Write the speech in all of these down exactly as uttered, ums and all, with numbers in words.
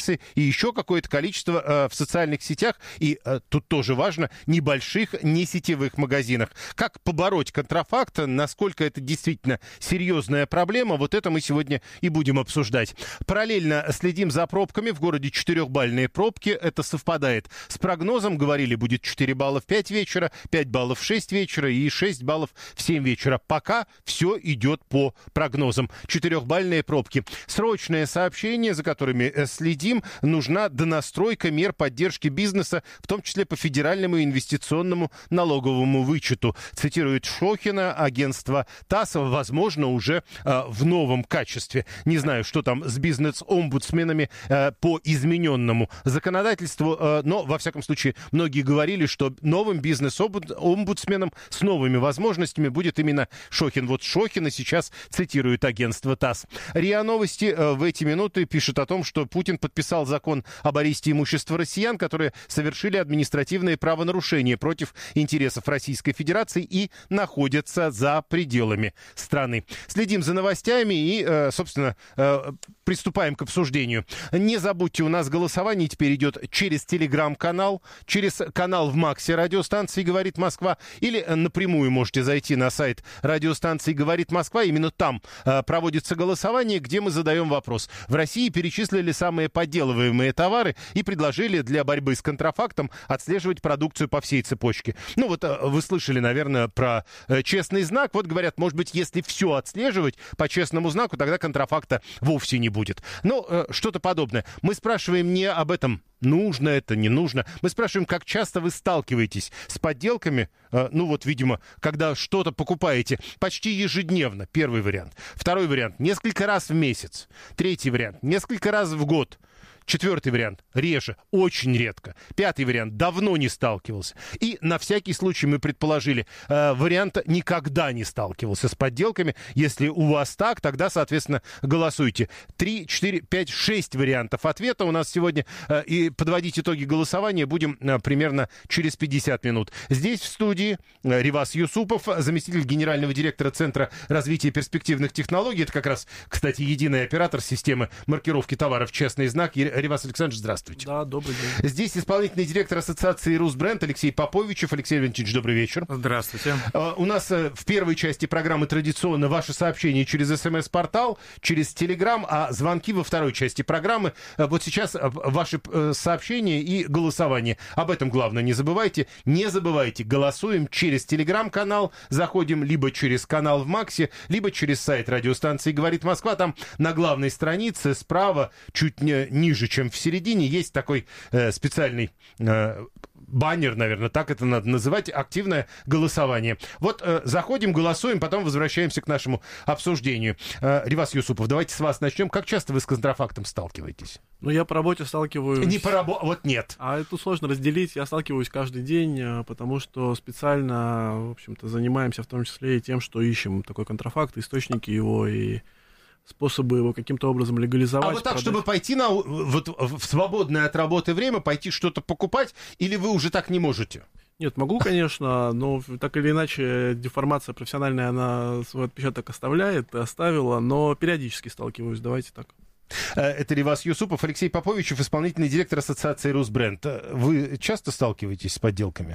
рельсы и еще какое-то количество э, в социальных сетях. И э, тут тоже важно, небольших, не сетевых магазинах. Как побороть контрафакт, насколько это действительно серьезная проблема, вот это мы сегодня и будем обсуждать. Параллельно следим за пробками. В городе четырехбальные пробки. Это совпадает с прогнозом. Говорили, будет четыре балла в пять вечера, пять баллов в шесть вечера и шесть баллов в семь вечера. Пока все идет по прогнозам. Четырехбальные пробки. Срочное сообщение, за которыми следим. Нужна донастройка мер поддержки бизнеса, в том числе по федеральному инвестиционному налоговому вычету. Цитирует Шохина, агентство ТАСС, возможно, уже э, в новом качестве. Не знаю, что там с бизнес-омбудсменами э, по измененному законодательству, э, но, во всяком случае, многие говорили, что новым бизнес-омбудсменом с новыми возможностями будет именно Шохин. Вот Шохина сейчас цитирует агентство ТАСС. РИА Новости э, в эти минуты пишет о том, что Путин подписал закон об аресте имущества россиян, которые совершили административные правонарушения против интересов Российской Федерации и находятся за пределами страны. Следим за новостями и, э, собственно, э, приступаем к обсуждению. Не забудьте, у нас голосование теперь идет через телеграм-канал, через канал в Максе радиостанции «Говорит Москва», или напрямую можете зайти на сайт радиостанции «Говорит Москва». Именно там э, проводится голосование, где мы задаем вопрос. В России перечислили самые подделываемые товары и предложили для борьбы с контрафактом отслеживать продукцию по всей цепочке. Ну вот э, вы слышали, наверное, про э, честный знак. Вот говорят, может быть, если все отслеживать по честному знаку, тогда контрафакта вовсе не будет. Ну, э, что-то подобное. Мы спрашиваем не об этом, нужно это, не нужно. Мы спрашиваем, как часто вы сталкиваетесь с подделками. Э, ну вот, видимо, когда что-то покупаете почти ежедневно. Первый вариант. Второй вариант. Несколько раз в месяц. Третий вариант. Несколько раз в год. Четвертый вариант – реже, очень редко. Пятый вариант – давно не сталкивался. И на всякий случай мы предположили, э, вариант никогда не сталкивался с подделками. Если у вас так, тогда, соответственно, голосуйте. Три, четыре, пять, шесть вариантов ответа у нас сегодня. Э, и подводить итоги голосования будем э, примерно через пятьдесят минут. Здесь в студии э, Ривас Юсупов, заместитель генерального директора Центра развития перспективных технологий. Это как раз, кстати, единый оператор системы маркировки товаров «Честный знак». Ривас Александрович, здравствуйте. Да, добрый день. Здесь исполнительный директор ассоциации «Русбренд» Алексей Поповичев. Алексей Валентинович, добрый вечер. Здравствуйте. Uh, у нас uh, в первой части программы традиционно ваши сообщения через СМС-портал, через Телеграм, а звонки во второй части программы. Uh, вот сейчас uh, ваши uh, сообщения и голосование. Об этом главное не забывайте. Не забывайте, голосуем через Телеграм-канал, заходим либо через канал в Максе, либо через сайт радиостанции «Говорит Москва». Там на главной странице справа, чуть не, ниже, чем в середине, есть такой э, специальный э, баннер, наверное, так это надо называть, активное голосование. Вот э, заходим, голосуем, потом возвращаемся к нашему обсуждению. Э, Ривас Юсупов, давайте с вас начнем. Как часто вы с контрафактом сталкиваетесь? Ну, я по работе сталкиваюсь... Не по работе, вот нет. А это сложно разделить. Я сталкиваюсь каждый день, потому что специально, в общем-то, занимаемся в том числе и тем, что ищем такой контрафакт, источники его и способы его каким-то образом легализовать. А вот так, продать. чтобы пойти на, вот, в свободное от работы время, пойти что-то покупать, или вы уже так не можете? Нет, могу, конечно, но так или иначе деформация профессиональная, она свой отпечаток оставляет, оставила, но периодически сталкиваюсь, давайте так. Это Ривас Юсупов, Алексей Поповичев, исполнительный директор ассоциации «Русбренд». Вы часто сталкиваетесь с подделками?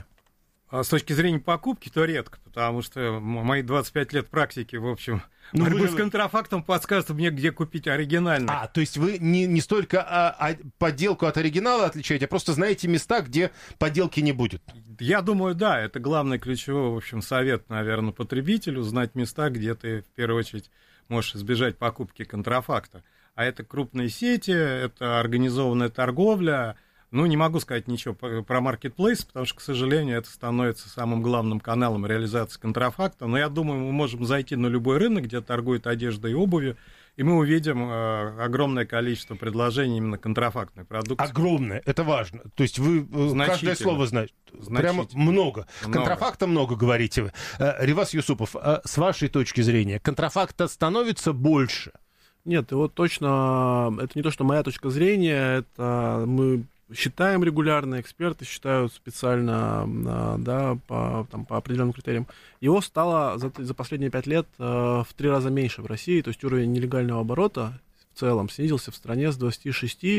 С точки зрения покупки, то редко, потому что мои двадцать пять лет практики, в общем, ну, борьбы вы... с контрафактом подскажут мне, где купить оригинальный. А, то есть вы не, не столько а, а подделку от оригинала отличаете, а просто знаете места, где подделки не будет? Я думаю, да, это главный ключевой, в общем, совет, наверное, потребителю, знать места, где ты, в первую очередь, можешь избежать покупки контрафакта. А это крупные сети, это организованная торговля. Ну, не могу сказать ничего про маркетплейс, потому что, к сожалению, это становится самым главным каналом реализации контрафакта. Но я думаю, мы можем зайти на любой рынок, где торгуют одеждой и обувью, и мы увидим э, огромное количество предложений именно контрафактной продукции. Огромное, это важно. То есть вы каждое слово знаете. Прямо много. много. Контрафакта много, говорите вы. Ривас Юсупов, с вашей точки зрения, контрафакта становится больше? Нет, и вот точно, это не то, что моя точка зрения, это мы... считаем регулярно, эксперты считают специально, да, по, там, по определенным критериям. Его стало за, за последние пять лет в три раза меньше в России, то есть уровень нелегального оборота в целом снизился в стране с двадцати шести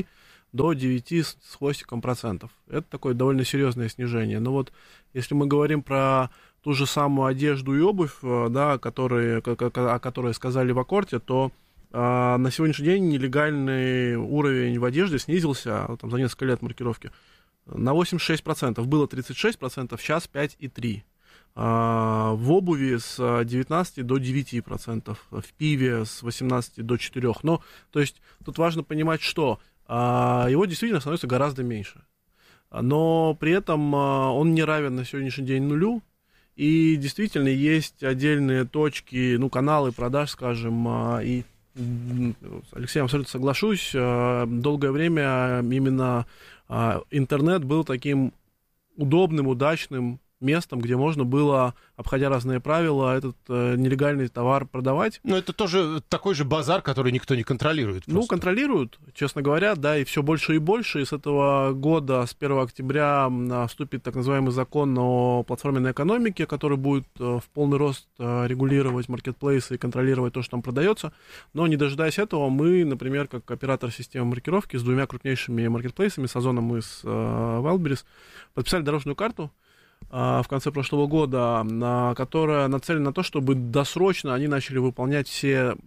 до девяти с хвостиком процентов. Это такое довольно серьезное снижение. Но вот если мы говорим про ту же самую одежду и обувь, да, которые, о которой сказали в Аккорте, то а, на сегодняшний день нелегальный уровень в одежде снизился там, за несколько лет маркировки на восемьдесят шесть процентов. Было тридцать шесть процентов, сейчас пять и три процента. А, в обуви с девятнадцати до девяти процентов, в пиве с восемнадцати до четырёх процентов. Но, то есть, тут важно понимать, что а, его действительно становится гораздо меньше. Но при этом а, он не равен на сегодняшний день нулю. И действительно есть отдельные точки, ну, каналы продаж, скажем, а, и с Алексеем абсолютно соглашусь. А, долгое время именно а, интернет был таким удобным, удачным местом, где можно было, обходя разные правила, этот э, нелегальный товар продавать. Но это тоже такой же базар, который никто не контролирует. Просто. Ну, контролируют, честно говоря, да, и все больше и больше. И с этого года, с первого октября, вступит так называемый закон о платформенной экономике, который будет э, в полный рост э, регулировать маркетплейсы и контролировать то, что там продается. Но не дожидаясь этого, мы, например, как оператор системы маркировки с двумя крупнейшими маркетплейсами, с Озоном и с э, Wildberries, подписали дорожную карту в конце прошлого года, которая нацелена на то, чтобы досрочно они начали выполнять все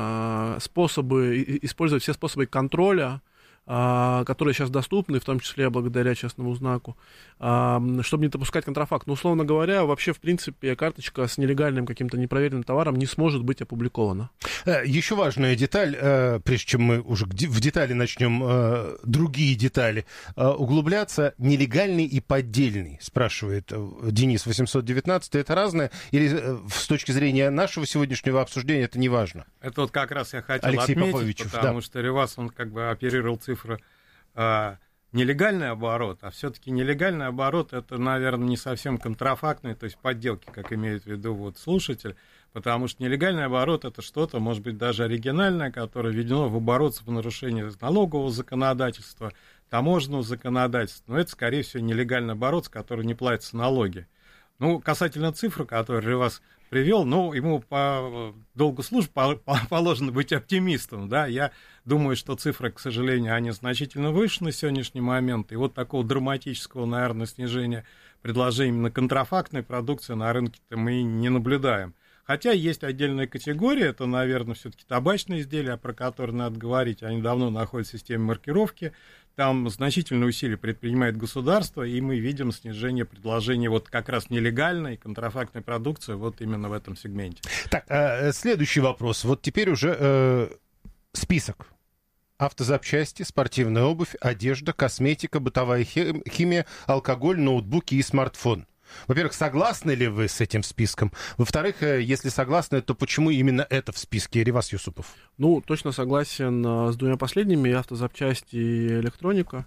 способы, использовать все способы контроля, которые сейчас доступны, в том числе благодаря честному знаку, чтобы не допускать контрафакт. Но, условно говоря, вообще, в принципе, карточка с нелегальным каким-то непроверенным товаром не сможет быть опубликована. Еще важная деталь, прежде чем мы уже в детали начнем, другие детали углубляться, нелегальный и поддельный, спрашивает Денис восемьсот девятнадцать, это разное? Или с точки зрения нашего сегодняшнего обсуждения это не важно? Это вот как раз я хотел Алексей отметить, Поповичев, потому да. что Ревас, он как бы оперировал цифры а, нелегальный оборот, а все-таки нелегальный оборот это, наверное, не совсем контрафактный, то есть подделки, как имеет в виду вот слушатель, потому что нелегальный оборот это что-то, может быть, даже оригинальное, которое введено в оборот в нарушение налогового законодательства, таможенного законодательства, но это, скорее всего, нелегальный оборот, с которым не платятся налоги. Ну, касательно цифр, которые Ревас привел, ну, ему по долгу службы положено быть оптимистом, да, я думаю, что цифры, к сожалению, они значительно выше на сегодняшний момент, и вот такого драматического, наверное, снижения предложений именно контрафактной продукции на рынке-то мы не наблюдаем. Хотя есть отдельная категория, это, наверное, все-таки табачные изделия, про которые надо говорить, они давно находятся в системе маркировки, там значительные усилия предпринимает государство, и мы видим снижение предложения вот как раз нелегальной контрафактной продукции вот именно в этом сегменте. Так, следующий вопрос. Вот теперь уже э, список. Автозапчасти, спортивная обувь, одежда, косметика, бытовая химия, алкоголь, ноутбуки и смартфон. Во-первых, согласны ли вы с этим списком? Во-вторых, если согласны, то почему именно это в списке? Ревас Юсупов. Ну, точно согласен с двумя последними, автозапчасти и электроника.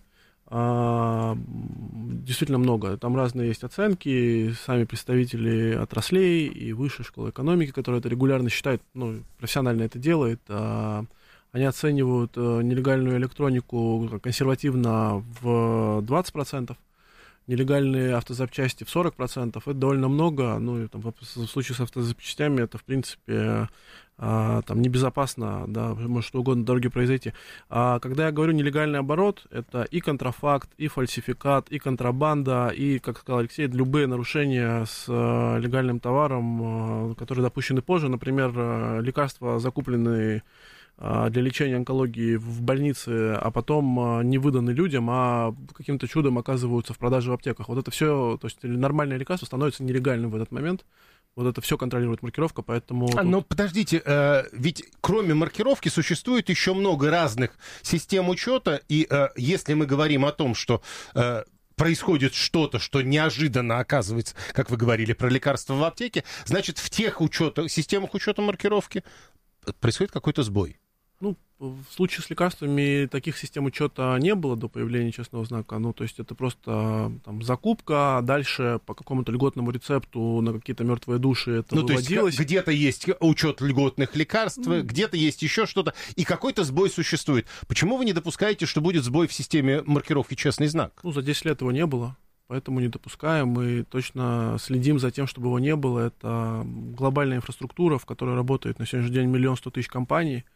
Действительно много. Там разные есть оценки, сами представители отраслей и высшей школы экономики, которые это регулярно считают, ну, профессионально это делают. Они оценивают нелегальную электронику консервативно в двадцать процентов. Нелегальные автозапчасти в сорок процентов, это довольно много, ну, и, там, в случае с автозапчастями это, в принципе, а, там, небезопасно, да, может что угодно на дороге произойти. А когда я говорю нелегальный оборот, это и контрафакт, и фальсификат, и контрабанда, и, как сказал Алексей, любые нарушения с а, легальным товаром, а, которые допущены позже, например, а, лекарства, закупленные для лечения онкологии в больнице, а потом не выданы людям, а каким-то чудом оказываются в продаже в аптеках. Вот это все, то есть нормальное лекарство становится нелегальным в этот момент. Вот это все контролирует маркировка, поэтому... А, тут... Но подождите, э, ведь кроме маркировки существует еще много разных систем учета, и э, если мы говорим о том, что... Э, происходит что-то, что неожиданно оказывается, как вы говорили, про лекарства в аптеке, значит, в тех учетах, системах учета маркировки происходит какой-то сбой. Ну, в случае с лекарствами таких систем учета не было до появления честного знака. Ну, то есть это просто там, закупка, а дальше по какому-то льготному рецепту на какие-то мертвые души это ну, выводилось. То есть где-то есть учет льготных лекарств, mm. где-то есть еще что-то, и какой-то сбой существует. Почему вы не допускаете, что будет сбой в системе маркировки «Честный знак»? Ну, за десять лет его не было. Поэтому не допускаем, мы точно следим за тем, чтобы его не было. Это глобальная инфраструктура, в которой работает на сегодняшний день миллион сто тысяч компаний,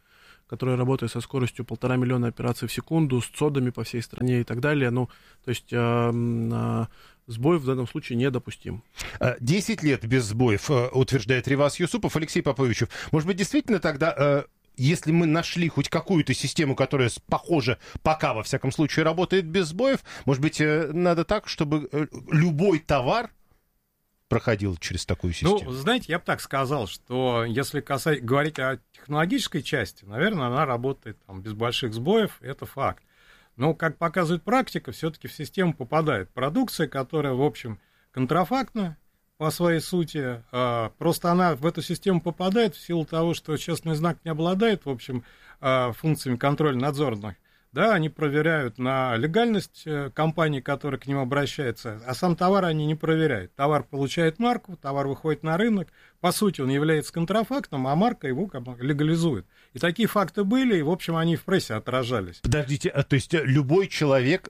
который работает со скоростью полтора миллиона операций в секунду, с цодами по всей стране и так далее. Ну, то есть э, э, сбой в данном случае недопустим. Десять лет без сбоев, утверждает Ривас Юсупов. Алексей Поповичев, может быть, действительно тогда... Если мы нашли хоть какую-то систему, которая, похоже, пока, во всяком случае, работает без сбоев, может быть, надо так, чтобы любой товар проходил через такую систему? Ну, знаете, я бы так сказал, что если касать, говорить о технологической части, наверное, она работает там, без больших сбоев, это факт. Но, как показывает практика, все-таки в систему попадает продукция, которая, в общем, контрафактна, по своей сути, просто она в эту систему попадает в силу того, что честный знак не обладает, в общем, функциями контрольно-надзорных. Да, они проверяют на легальность компании, которая к ним обращается, а сам товар они не проверяют. Товар получает марку, товар выходит на рынок, по сути, он является контрафактом, а марка его как бы легализует. И такие факты были, и, в общем, они в прессе отражались. Подождите, то есть любой человек...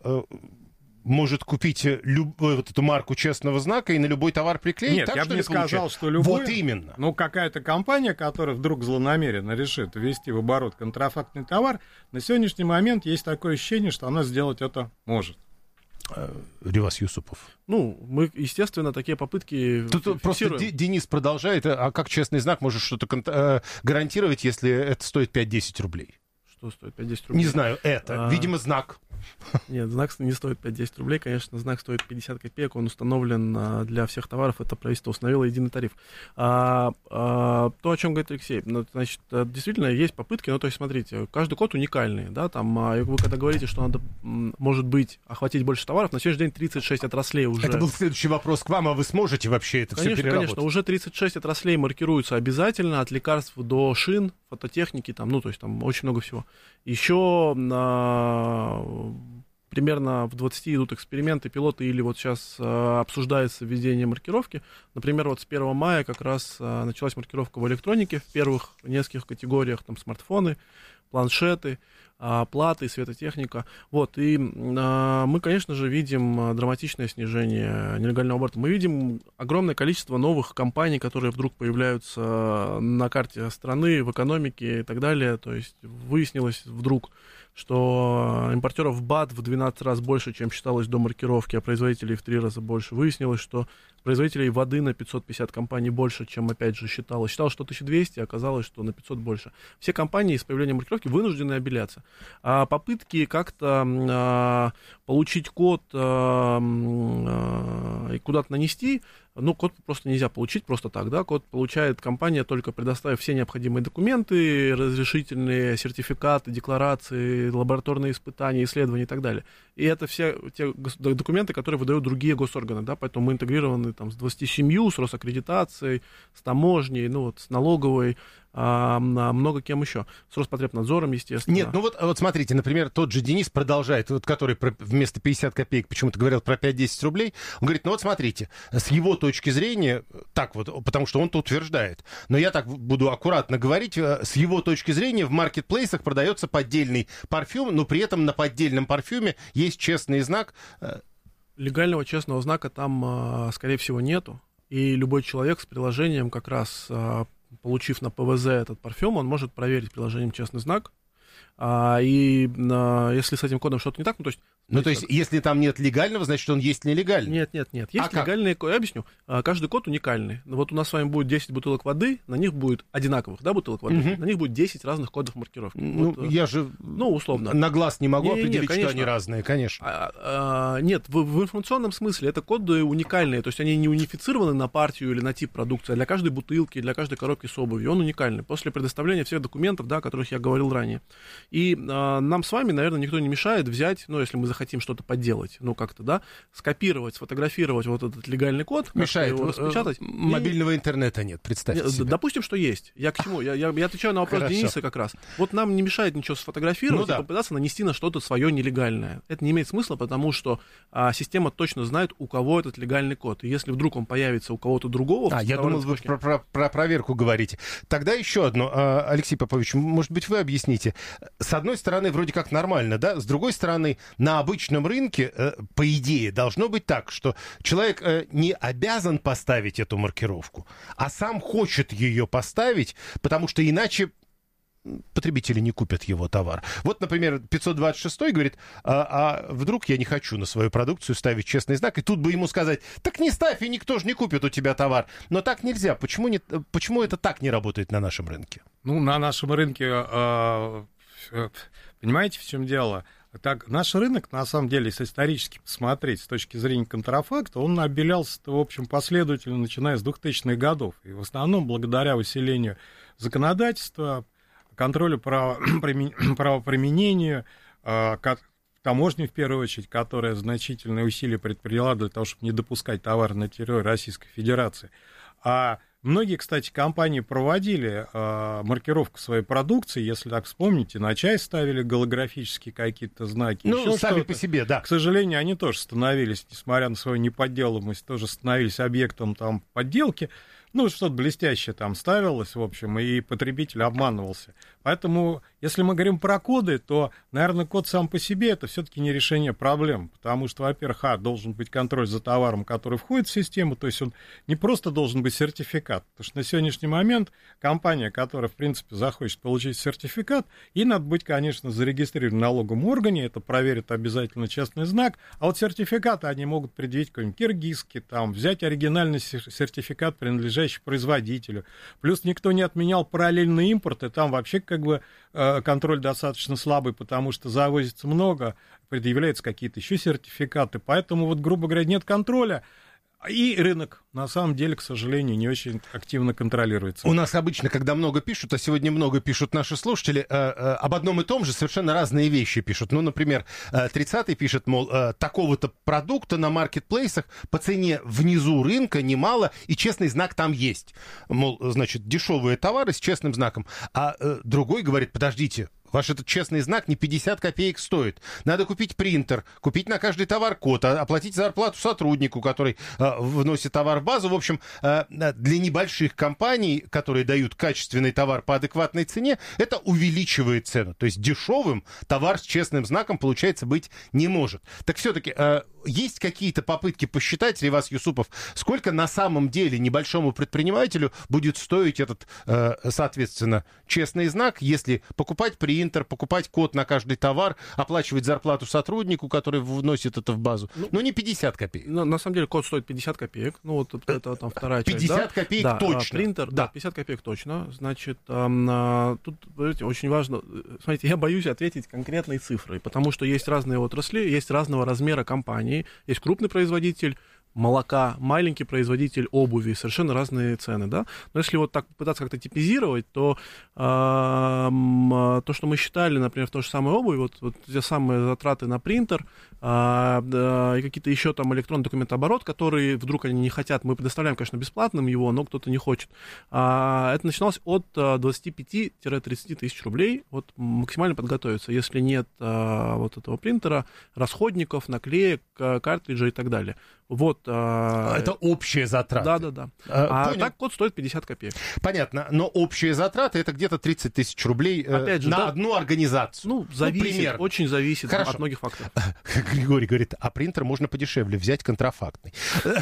может купить любую вот эту марку честного знака и на любой товар приклеить? Нет, так, я что бы не ли, сказал, получается? что любой... Вот именно. Ну, какая-то компания, которая вдруг злонамеренно решит ввести в оборот контрафактный товар, на сегодняшний момент есть такое ощущение, что она сделать это может. Ривас Юсупов. Ну, мы, естественно, такие попытки Тут просто Д- Денис продолжает. А как честный знак может что-то кон- гарантировать, если это стоит пять-десять рублей? Что стоит пять-десять рублей? Не знаю, это. А... Видимо, знак. Нет, знак не стоит пять-десять рублей, конечно, знак стоит пятьдесят копеек, он установлен а, для всех товаров, это правительство установило единый тариф. А, а, то, о чем говорит Алексей, ну, значит, действительно есть попытки, ну, то есть, смотрите, каждый код уникальный, да, там, а, вы когда говорите, что надо, может быть, охватить больше товаров, на сегодняшний день тридцать шесть отраслей уже... Это был следующий вопрос к вам, а вы сможете вообще это конечно, все переработать? Конечно, уже тридцать шесть отраслей маркируются обязательно, от лекарств до шин, фототехники, там, ну, то есть, там очень много всего. Еще... А, примерно в двадцати идут эксперименты, пилоты, или вот сейчас э, обсуждается введение маркировки. Например, вот с первого мая как раз э, началась маркировка в электронике в первых нескольких категориях, там смартфоны, планшеты, э, платы, светотехника. Вот, и э, мы, конечно же, видим драматичное снижение нелегального оборота. Мы видим огромное количество новых компаний, которые вдруг появляются на карте страны, в экономике и так далее. То есть выяснилось вдруг, что импортеров БАД в двенадцать раз больше, чем считалось до маркировки, а производителей в три раза больше. Выяснилось, что производителей воды на пятьсот пятьдесят компаний больше, чем, опять же, считалось. Считалось, что тысяча двести, а оказалось, что на пятьсот больше. Все компании с появлением маркировки вынуждены обеляться. А попытки как-то а, получить код а, а, и куда-то нанести, ну, код просто нельзя получить просто так, да, код получает компания, только предоставив все необходимые документы, разрешительные, сертификаты, декларации, лабораторные испытания, исследования и так далее. И это все те документы, которые выдают другие госорганы, да, поэтому мы интегрированы там с двадцатью семью, с Росаккредитацией, с таможней, ну, вот, с налоговой, а, много кем еще. С Роспотребнадзором, естественно. Нет, ну вот, вот смотрите, например, тот же Денис продолжает, вот, который про, вместо пятьдесят копеек почему-то говорил про пять-десять рублей, он говорит, ну вот смотрите, с его точки зрения, так вот, потому что он-то утверждает, но я так буду аккуратно говорить, с его точки зрения в маркетплейсах продается поддельный парфюм, но при этом на поддельном парфюме есть честный знак. Легального честного знака там, скорее всего, нету, и любой человек с приложением как раз... получив на ПВЗ этот парфюм, он может проверить приложением «Честный знак». А, и а, если с этим кодом что-то не так, ну то есть... Ну, то есть, как... если там нет легального, значит, он есть нелегальный? Нет, нет, нет. Есть а легальные коды. Я объясню. А, каждый код уникальный. Вот у нас с вами будет десять бутылок воды, на них будет одинаковых, да, бутылок воды, угу. На них будет десять разных кодов маркировки. Ну, вот, я же ну, условно. На глаз не могу не, определить, не, не, что они разные, конечно. А, а, нет, в, в информационном смысле это коды уникальные, то есть они не унифицированы на партию или на тип продукции, а для каждой бутылки, для каждой коробки с обувью. Он уникальный. После предоставления всех документов, да, о которых я говорил ранее. И а, нам с вами, наверное, никто не мешает взять, ну, если мы захотим что-то подделать, ну, как-то, да, скопировать, сфотографировать вот этот легальный код, мешает его распечатать. Мобильного и... интернета нет, представьте себе. Допустим, что есть. Я к чему? Я, я, я отвечаю на вопрос Хорошо. Дениса как раз. Вот нам не мешает ничего сфотографировать, ну, да, и попытаться нанести на что-то свое нелегальное. Это не имеет смысла, потому что а, система точно знает, у кого этот легальный код. И если вдруг он появится у кого-то другого... А, я думал, вы про, про, про проверку говорите. Тогда еще одно. Алексей Попович, может быть, вы объясните. С одной стороны, вроде как нормально, да? С другой стороны, на обычном рынке, по идее, должно быть так, что человек не обязан поставить эту маркировку, а сам хочет ее поставить, потому что иначе потребители не купят его товар. Вот, например, пятьсот двадцать шестой говорит, а, а вдруг я не хочу на свою продукцию ставить честный знак, и тут бы ему сказать, так не ставь, и никто же не купит у тебя товар. Но так нельзя. Почему, не, почему это так не работает на нашем рынке? Ну, на нашем рынке, э, понимаете, в чем дело? Так, наш рынок, на самом деле, если исторически посмотреть с точки зрения контрафакта, он обелялся, в общем, последовательно, начиная с двухтысячных годов. И в основном благодаря усилению законодательства, контролю права, правоприменения, таможни, в первую очередь, которая значительные усилия предприняла для того, чтобы не допускать товары на территории Российской Федерации. А многие, кстати, компании проводили э, маркировку своей продукции, если так вспомните, на чай ставили голографические какие-то знаки. Ну, сами по себе, да. К сожалению, они тоже становились, несмотря на свою неподделываемость, тоже становились объектом там подделки. Ну, что-то блестящее там ставилось, в общем, и потребитель обманывался. Поэтому, если мы говорим про коды, то, наверное, код сам по себе — это все-таки не решение проблем, потому что, во-первых, а, должен быть контроль за товаром, который входит в систему, то есть он не просто должен быть сертификат, потому что на сегодняшний момент компания, которая, в принципе, захочет получить сертификат, ей надо быть, конечно, зарегистрирован в налоговом органе, это проверит обязательно честный знак, а вот сертификаты они могут предъявить какой-нибудь киргизский, там, взять оригинальный сертификат, принадлежащий производителю. Плюс никто не отменял параллельный импорт, и там вообще как бы контроль достаточно слабый, потому что завозится много, предъявляются какие-то еще сертификаты. Поэтому, вот, грубо говоря, нет контроля. И рынок, на самом деле, к сожалению, не очень активно контролируется. У нас обычно, когда много пишут, а сегодня много пишут наши слушатели, э, э, об одном и том же совершенно разные вещи пишут. Ну, например, тридцатый пишет, мол, э, такого-то продукта на маркетплейсах по цене внизу рынка немало, и честный знак там есть. Мол, значит, дешевые товары с честным знаком. А э, другой говорит, подождите, ваш этот честный знак не пятьдесят копеек стоит. Надо купить принтер, купить на каждый товар код, оплатить зарплату сотруднику, который э, вносит товар в базу. В общем, э, для небольших компаний, которые дают качественный товар по адекватной цене, это увеличивает цену. То есть дешевым товар с честным знаком, получается, быть не может. Так все-таки э, есть какие-то попытки посчитать, Ривас Юсупов, сколько на самом деле небольшому предпринимателю будет стоить этот, э, соответственно, честный знак, если покупать принтер, Интер, покупать код на каждый товар, оплачивать зарплату сотруднику, который вносит это в базу. Ну, ну не пятьдесят копеек. На, на самом деле код стоит пятьдесят копеек. Ну, вот это там вторая часть. пятьдесят да? копеек да, точно. Принтер, да. да, пятьдесят копеек точно. Значит, а, тут, смотрите, очень важно. Смотрите, я боюсь ответить конкретной цифрой, потому что есть разные отрасли, есть разного размера компании. Есть крупный производитель молока, маленький производитель обуви, совершенно разные цены, да. Но если вот так пытаться как-то типизировать, то э, то, что мы считали, например, в той же самой обуви, вот, вот те самые затраты на принтер э, э, и какие-то еще там электронный документооборот, которые вдруг они не хотят, мы предоставляем, конечно, бесплатным его, но кто-то не хочет. А, это начиналось от двадцати пяти — тридцати тысяч рублей, вот максимально подготовиться, если нет а, вот этого принтера, расходников, наклеек, картриджей и так далее. Вот, а... Это общие затраты. Да, да, да. А, а так код стоит пятьдесят копеек. Понятно, но общие затраты это где-то тридцать тысяч рублей Опять же, на да, одну организацу. Ну, зависит, ну, очень зависит Хорошо. От многих факторов. Григорий говорит, а принтер можно подешевле взять, контрафактный.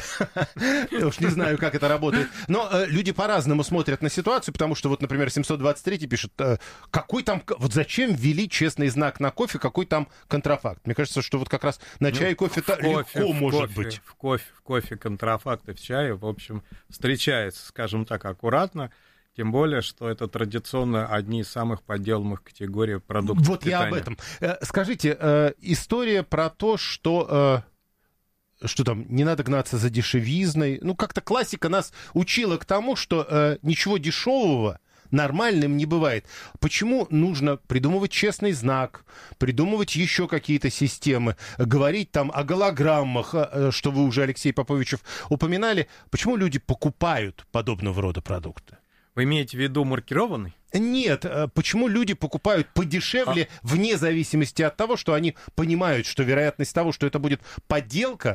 Я уж не знаю, как это работает. Но люди по-разному смотрят на ситуацию, потому что вот, например, семьсот двадцать три пишет, какой там, вот зачем ввели честный знак на кофе, какой там контрафакт? Мне кажется, что вот как раз на чай и кофе-то легко может быть. В кофе, в кофе контрафакт и в чае, в общем, встречается, скажем так, аккуратно. Тем более, что это традиционно одни из самых подделанных категорий продуктов вот питания. Я об этом. Скажите, история про то, что... что там, не надо гнаться за дешевизной. Ну, как-то классика нас учила к тому, что ничего дешевого нормальным не бывает. Почему нужно придумывать честный знак, придумывать еще какие-то системы, говорить там о голограммах, что вы уже, Алексей Поповичев, упоминали. Почему люди покупают подобного рода продукты? Вы имеете в виду маркированный? Нет, почему люди покупают подешевле, а... вне зависимости от того, что они понимают, что вероятность того, что это будет подделка,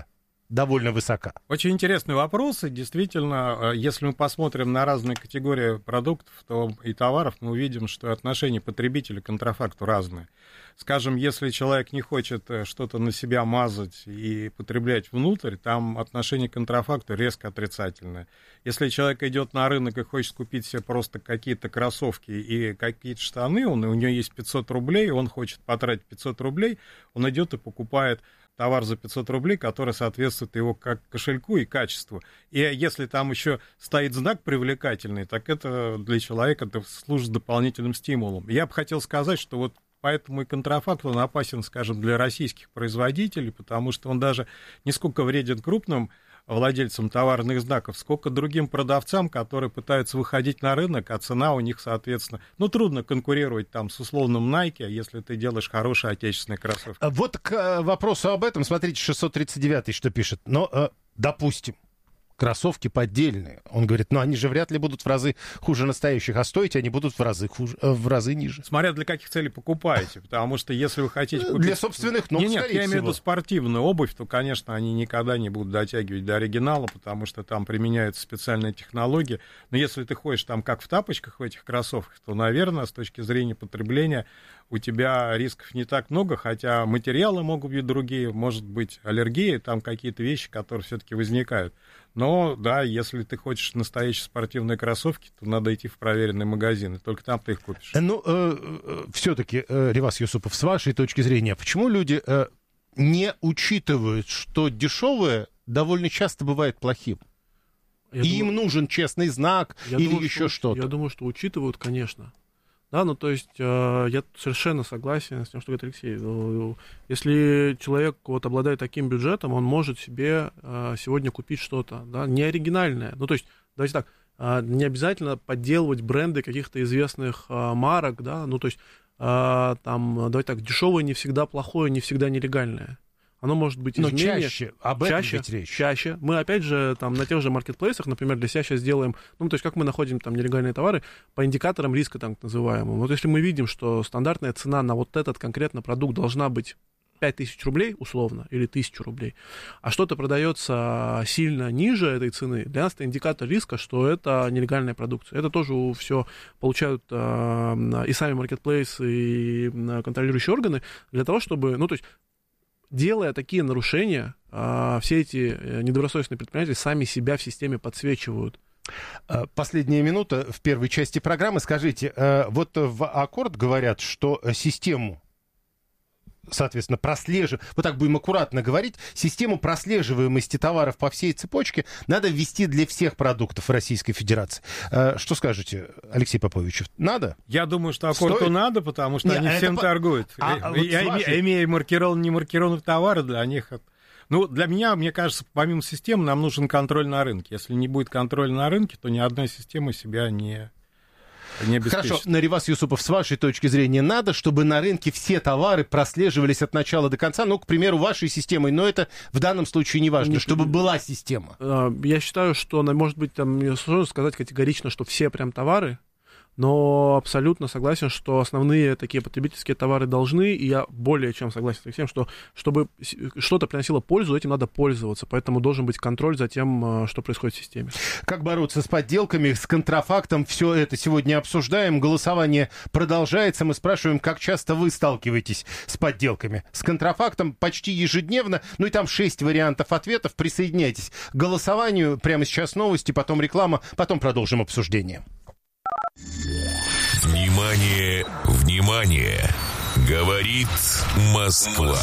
довольно высока? Очень интересный вопрос. И действительно, если мы посмотрим на разные категории продуктов то и товаров, мы увидим, что отношение потребителя к контрафакту разное. Скажем, если человек не хочет что-то на себя мазать и потреблять внутрь, там отношение к контрафакту резко отрицательное. Если человек идет на рынок и хочет купить себе просто какие-то кроссовки и какие-то штаны, он, у него есть пятьсот рублей, он хочет потратить пятьсот рублей, он идет и покупает товар за пятьсот рублей, который соответствует его как кошельку и качеству. И если там еще стоит знак привлекательный, так это для человека это служит дополнительным стимулом. Я бы хотел сказать, что вот поэтому и контрафакт, он опасен, скажем, для российских производителей, потому что он даже не сколько вреден крупным владельцам товарных знаков, сколько другим продавцам, которые пытаются выходить на рынок, а цена у них, соответственно, ну, трудно конкурировать там с условным Nike, если ты делаешь хорошие отечественные кроссовки. Вот к вопросу об этом, смотрите, шестьсот тридцать девятый что пишет. Но, допустим, кроссовки поддельные. Он говорит, ну они же вряд ли будут в разы хуже настоящих, а стоить они будут в разы, хуже, в разы ниже. Смотря для каких целей покупаете, потому что если вы хотите купить... Для собственных ног, Нет, нет, скорее я имею в всего. виду спортивную обувь, то, конечно, они никогда не будут дотягивать до оригинала, потому что там применяются специальные технологии. Но если ты ходишь там как в тапочках в этих кроссовках, то, наверное, с точки зрения потребления у тебя рисков не так много, хотя материалы могут быть другие, может быть аллергия, там какие-то вещи, которые все-таки возникают. Но, да, если ты хочешь настоящие спортивные кроссовки, то надо идти в проверенный магазин, и только там ты их купишь. Ну, э, э, все-таки, э, Реваз Юсупов, с вашей точки зрения, почему люди э, не учитывают, что дешевое довольно часто бывает плохим? Я И думаю, им нужен честный знак я или думаю, еще что, что-то? Я думаю, что учитывают, конечно. Да, ну то есть э, я совершенно согласен с тем, что говорит Алексей. Ну, если человек вот обладает таким бюджетом, он может себе э, сегодня купить что-то, да, не оригинальное. Ну то есть, давайте так, э, не обязательно подделывать бренды каких-то известных э, марок, да, ну то есть, э, там, давайте так, дешевое не всегда плохое, не всегда нелегальное. Оно может быть Но изменение. чаще, об этом чаще, ведь речь. Чаще. Мы, опять же, там, на тех же маркетплейсах, например, для себя сейчас делаем, ну, то есть, как мы находим там нелегальные товары по индикаторам риска, так называемым. Вот если мы видим, что стандартная цена на вот этот конкретно продукт должна быть пять тысяч рублей, условно, или тысячу рублей, а что-то продается сильно ниже этой цены, для нас это индикатор риска, что это нелегальная продукция. Это тоже все получают э, и сами маркетплейсы, и контролирующие органы для того, чтобы, ну, то есть, делая такие нарушения, все эти недобросовестные предприниматели сами себя в системе подсвечивают. Последняя минута в первой части программы. Скажите, вот в Аккорд говорят, что систему, соответственно, прослеживать, вот так будем аккуратно говорить, систему прослеживаемости товаров по всей цепочке надо ввести для всех продуктов Российской Федерации. Что скажете, Алексей Попович, надо? Я думаю, что Аккорду Стоит? надо, потому что Не, они это всем по... торгуют. А, я, вот я, вашей... Имея маркированные, не маркированные товары, для них... Ну, для меня, мне кажется, помимо системы нам нужен контроль на рынке. Если не будет контроля на рынке, то ни одна система себя не... Хорошо, Реваз Юсупов, с вашей точки зрения, надо, чтобы на рынке все товары прослеживались от начала до конца, ну, к примеру, вашей системой, но это в данном случае не важно, не, чтобы была система. Я считаю, что, может быть, там сложно сказать категорично, что все прям товары, но абсолютно согласен, что основные такие потребительские товары должны, и я более чем согласен с Алексеем, что чтобы что-то приносило пользу, этим надо пользоваться, поэтому должен быть контроль за тем, что происходит в системе. Как бороться с подделками, с контрафактом, все это сегодня обсуждаем, голосование продолжается, мы спрашиваем, как часто вы сталкиваетесь с подделками, с контрафактом почти ежедневно, ну и там шесть вариантов ответов, присоединяйтесь к голосованию, прямо сейчас новости, потом реклама, потом продолжим обсуждение. Внимание, внимание! Говорит Москва.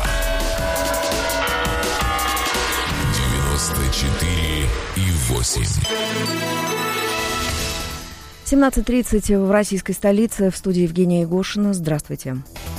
девяносто четыре и восемь. семнадцать тридцать в российской столице. В студии Евгения Егошина. Здравствуйте.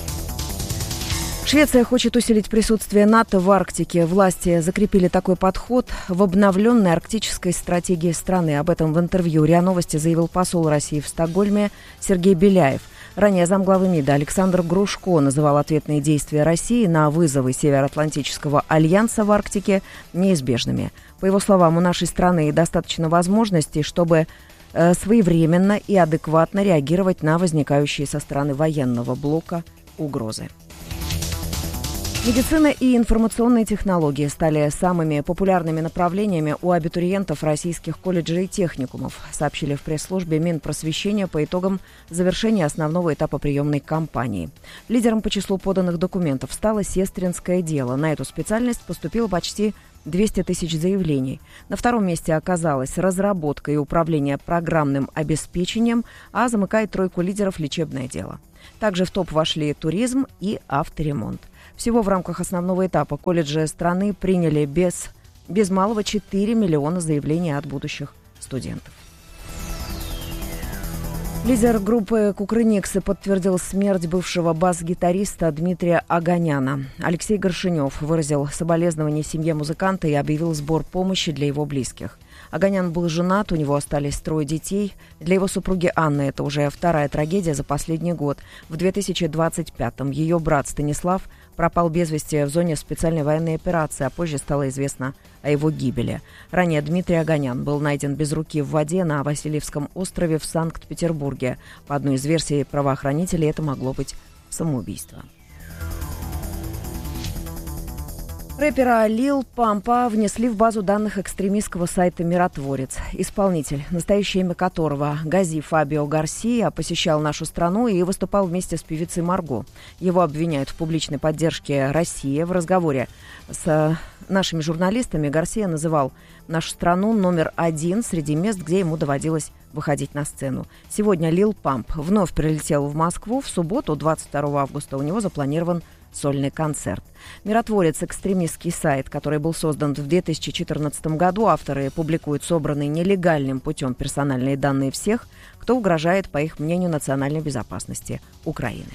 Швеция хочет усилить присутствие НАТО в Арктике. Власти закрепили такой подход в обновленной арктической стратегии страны. Об этом в интервью РИА Новости заявил посол России в Стокгольме Сергей Беляев. Ранее замглавы МИДа Александр Грушко называл ответные действия России на вызовы Североатлантического альянса в Арктике неизбежными. По его словам, у нашей страны достаточно возможностей, чтобы э, своевременно и адекватно реагировать на возникающие со стороны военного блока угрозы. Медицина и информационные технологии стали самыми популярными направлениями у абитуриентов российских колледжей и техникумов, сообщили в пресс-службе Минпросвещения по итогам завершения основного этапа приемной кампании. Лидером по числу поданных документов стало сестринское дело. На эту специальность поступило почти двести тысяч заявлений. На втором месте оказалась разработка и управление программным обеспечением, а замыкает тройку лидеров лечебное дело. Также в топ вошли туризм и авторемонт. Всего в рамках основного этапа колледжи страны приняли без, без малого четыре миллиона заявлений от будущих студентов. Лидер группы «Кукрыниксы» подтвердил смерть бывшего бас-гитариста Дмитрия Оганяна. Алексей Горшенев выразил соболезнования семье музыканта и объявил сбор помощи для его близких. Оганян был женат, у него остались трое детей. Для его супруги Анны это уже вторая трагедия за последний год. В две тысячи двадцать пятом ее брат Станислав пропал без вести в зоне специальной военной операции, а позже стало известно о его гибели. Ранее Дмитрий Оганян был найден без руки в воде на Васильевском острове в Санкт-Петербурге. По одной из версий правоохранителей, это могло быть самоубийство. Рэпера Лил Пампа внесли в базу данных экстремистского сайта «Миротворец». Исполнитель, настоящее имя которого Гази Фабио Гарсия, посещал нашу страну и выступал вместе с певицей Марго. Его обвиняют в публичной поддержке России. В разговоре с нашими журналистами Гарсия называл нашу страну номер один среди мест, где ему доводилось выходить на сцену. Сегодня Лил Памп вновь прилетел в Москву. В субботу, двадцать второго августа, у него запланирован сольный концерт. «Миротворец» — экстремистский сайт, который был создан в две тысячи четырнадцатом году. Авторы публикуют собранные нелегальным путем персональные данные всех, кто угрожает, по их мнению, национальной безопасности Украины.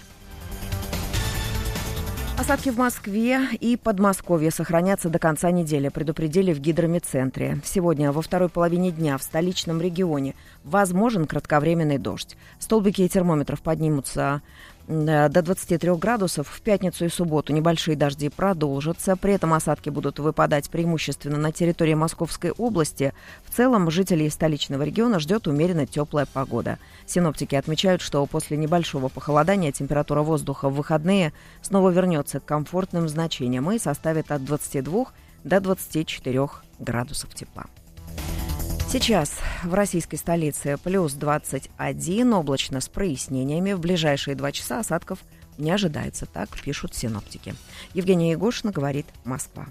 Осадки в Москве и Подмосковье сохранятся до конца недели, предупредили в гидрометцентре. Сегодня во второй половине дня в столичном регионе возможен кратковременный дождь. Столбики термометров поднимутся до двадцати трёх градусов. В пятницу и субботу небольшие дожди продолжатся. При этом осадки будут выпадать преимущественно на территории Московской области. В целом жителей столичного региона ждет умеренно теплая погода. Синоптики отмечают, что после небольшого похолодания температура воздуха в выходные снова вернется к комфортным значениям и составит от двадцати двух до двадцати четырёх градусов тепла. Сейчас в российской столице плюс двадцать один, облачно с прояснениями. В ближайшие два часа осадков не ожидается, так пишут синоптики. Евгения Егошина, говорит Москва.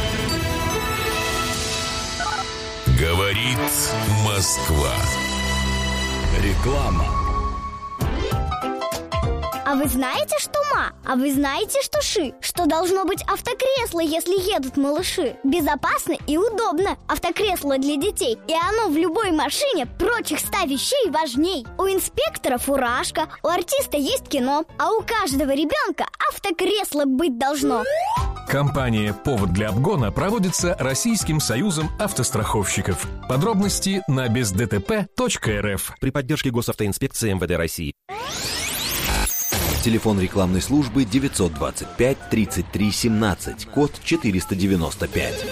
Говорит Москва. Реклама. А вы знаете, что ма? А вы знаете, что ши? Что должно быть автокресло, если едут малыши? Безопасно и удобно. Автокресло для детей. И оно в любой машине прочих ста вещей важней. У инспектора фуражка, у артиста есть кино, а у каждого ребенка автокресло быть должно. Компания «Повод для обгона» проводится Российским союзом автостраховщиков. Подробности на без дэ тэ пэ точка эр эф. При поддержке Госавтоинспекции эм вэ дэ России. Телефон рекламной службы девятьсот двадцать пять тридцать три семнадцать, код четыреста девяносто пять.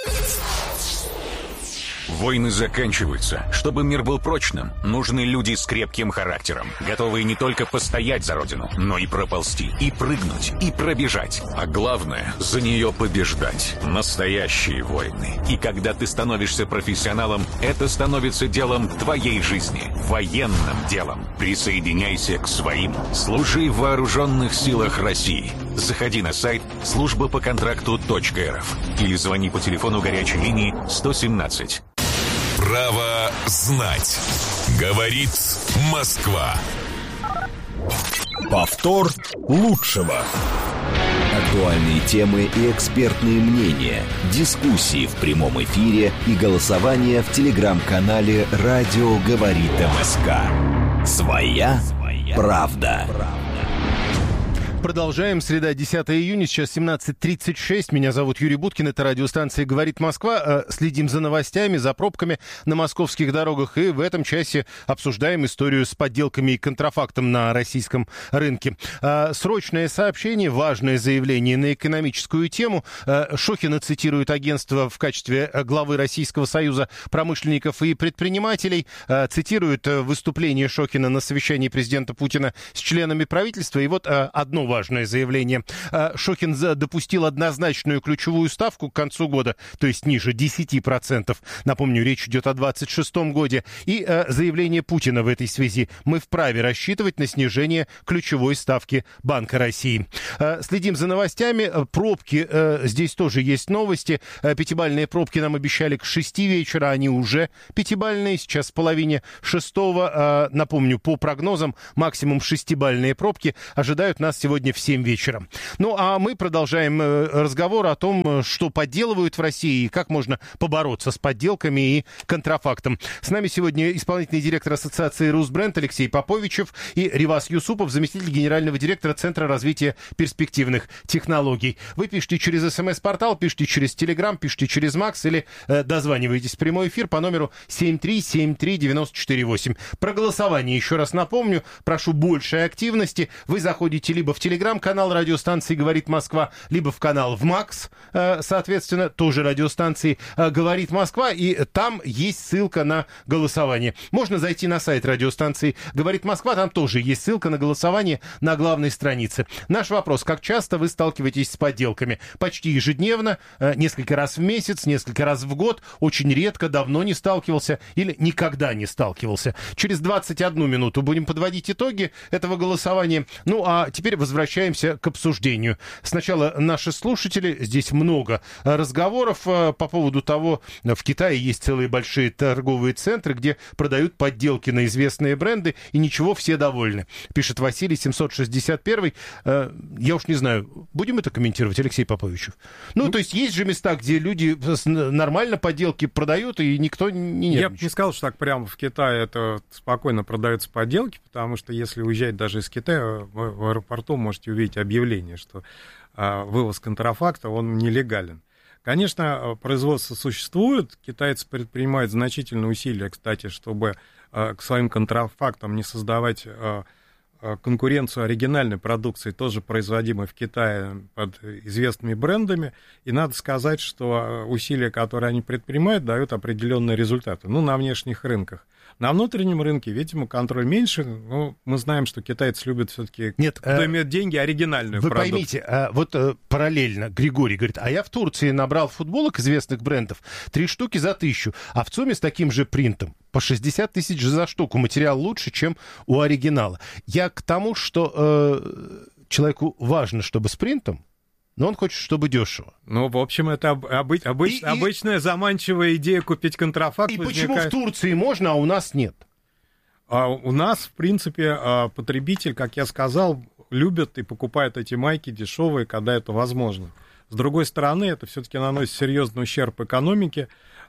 Войны заканчиваются. Чтобы мир был прочным, нужны люди с крепким характером, готовые не только постоять за родину, но и проползти, и прыгнуть, и пробежать. А главное, за нее побеждать. Настоящие войны. И когда ты становишься профессионалом, это становится делом твоей жизни. Военным делом. Присоединяйся к своим. Служи в вооруженных силах России. Заходи на сайт служба по контракту точка эр эф или звони по телефону горячей линии сто семнадцать. Право знать. Говорит Москва. Повтор лучшего. Актуальные темы и экспертные мнения, дискуссии в прямом эфире и голосование в телеграм-канале «Радио говорит МСК». Своя правда. Продолжаем. Среда, десятого июня, сейчас семнадцать тридцать шесть. Меня зовут Юрий Буткин, это радиостанция «Говорит Москва». Следим за новостями, за пробками на московских дорогах. И в этом часе обсуждаем историю с подделками и контрафактом на российском рынке. Срочное сообщение, важное заявление на экономическую тему. Шохина цитирует агентство в качестве главы Российского союза промышленников и предпринимателей. Цитирует выступление Шохина на совещании президента Путина с членами правительства. И вот одно важное заявление. Шохин допустил однозначную ключевую ставку к концу года, то есть ниже десять процентов. Напомню, речь идет о двадцать шестом годе. И заявление Путина в этой связи. Мы вправе рассчитывать на снижение ключевой ставки Банка России. Следим за новостями. Пробки, здесь тоже есть новости. Пятибалльные пробки нам обещали к шести вечера, они уже пятибалльные. Сейчас в половине шестого. Напомню, по прогнозам, максимум шестибалльные пробки ожидают нас сегодня в семь вечера. Ну, а мы продолжаем разговор о том, что подделывают в России и как можно побороться с подделками и контрафактом. С нами сегодня исполнительный директор Ассоциации «Русбренд» Алексей Поповичев и Ривас Юсупов, заместитель генерального директора Центра развития перспективных технологий. Вы пишите через СМС-портал, пишите через Телеграм, пишите через Макс или э, дозваниваетесь в прямой эфир по номеру семь три семь три девять четыре восемь. Про голосование еще раз напомню. Прошу большей активности. Вы заходите либо в Телеграм-канал радиостанции «Говорит Москва», либо в канал в Макс, э, соответственно, тоже радиостанции э, «Говорит Москва», и там есть ссылка на голосование. Можно зайти на сайт радиостанции «Говорит Москва», там тоже есть ссылка на голосование на главной странице. Наш вопрос: как часто вы сталкиваетесь с подделками? Почти ежедневно, э, несколько раз в месяц, несколько раз в год, очень редко, давно не сталкивался или никогда не сталкивался. Через двадцать одну минуту будем подводить итоги этого голосования. Ну, а теперь возвращаемся к обсуждению. Сначала наши слушатели, здесь много разговоров по поводу того, в Китае есть целые большие торговые центры, где продают подделки на известные бренды, и ничего, все довольны. Пишет Василий, семьсот шестьдесят один. Я уж не знаю, будем это комментировать, Алексей Поповичев? Ну, ну, то есть есть же места, где люди нормально подделки продают, и никто не нервничает. Я бы не сказал, что так прямо в Китае это спокойно продаются подделки, потому что если уезжать даже из Китая, в аэропорту можете увидеть объявление, что а, вывоз контрафакта, он нелегален. Конечно, производство существует, китайцы предпринимают значительные усилия, кстати, чтобы а, к своим контрафактам не создавать а, конкуренцию оригинальной продукции, тоже производимой в Китае под известными брендами. И надо сказать, что усилия, которые они предпринимают, дают определенные результаты. Ну, на внешних рынках. На внутреннем рынке, видимо, контроль меньше, но мы знаем, что китайцы любят все-таки, Нет, кто э, имеет деньги, оригинальную вы продукцию. Вы поймите, э, вот э, параллельно Григорий говорит, а я в Турции набрал футболок известных брендов, три штуки за тысячу, а в ЦУМе с таким же принтом по шестьдесят тысяч за штуку. Материал лучше, чем у оригинала. Я к тому, что э, человеку важно, чтобы с принтом, но он хочет, чтобы дешево. Ну, в общем, это обы- обыч- и, обычная и... заманчивая идея купить контрафакт. И возникает... почему в Турции можно, а у нас нет? А у нас, в принципе, потребитель, как я сказал, любит и покупает эти майки дешевые, когда это возможно. С другой стороны, это все-таки наносит серьезный ущерб экономике.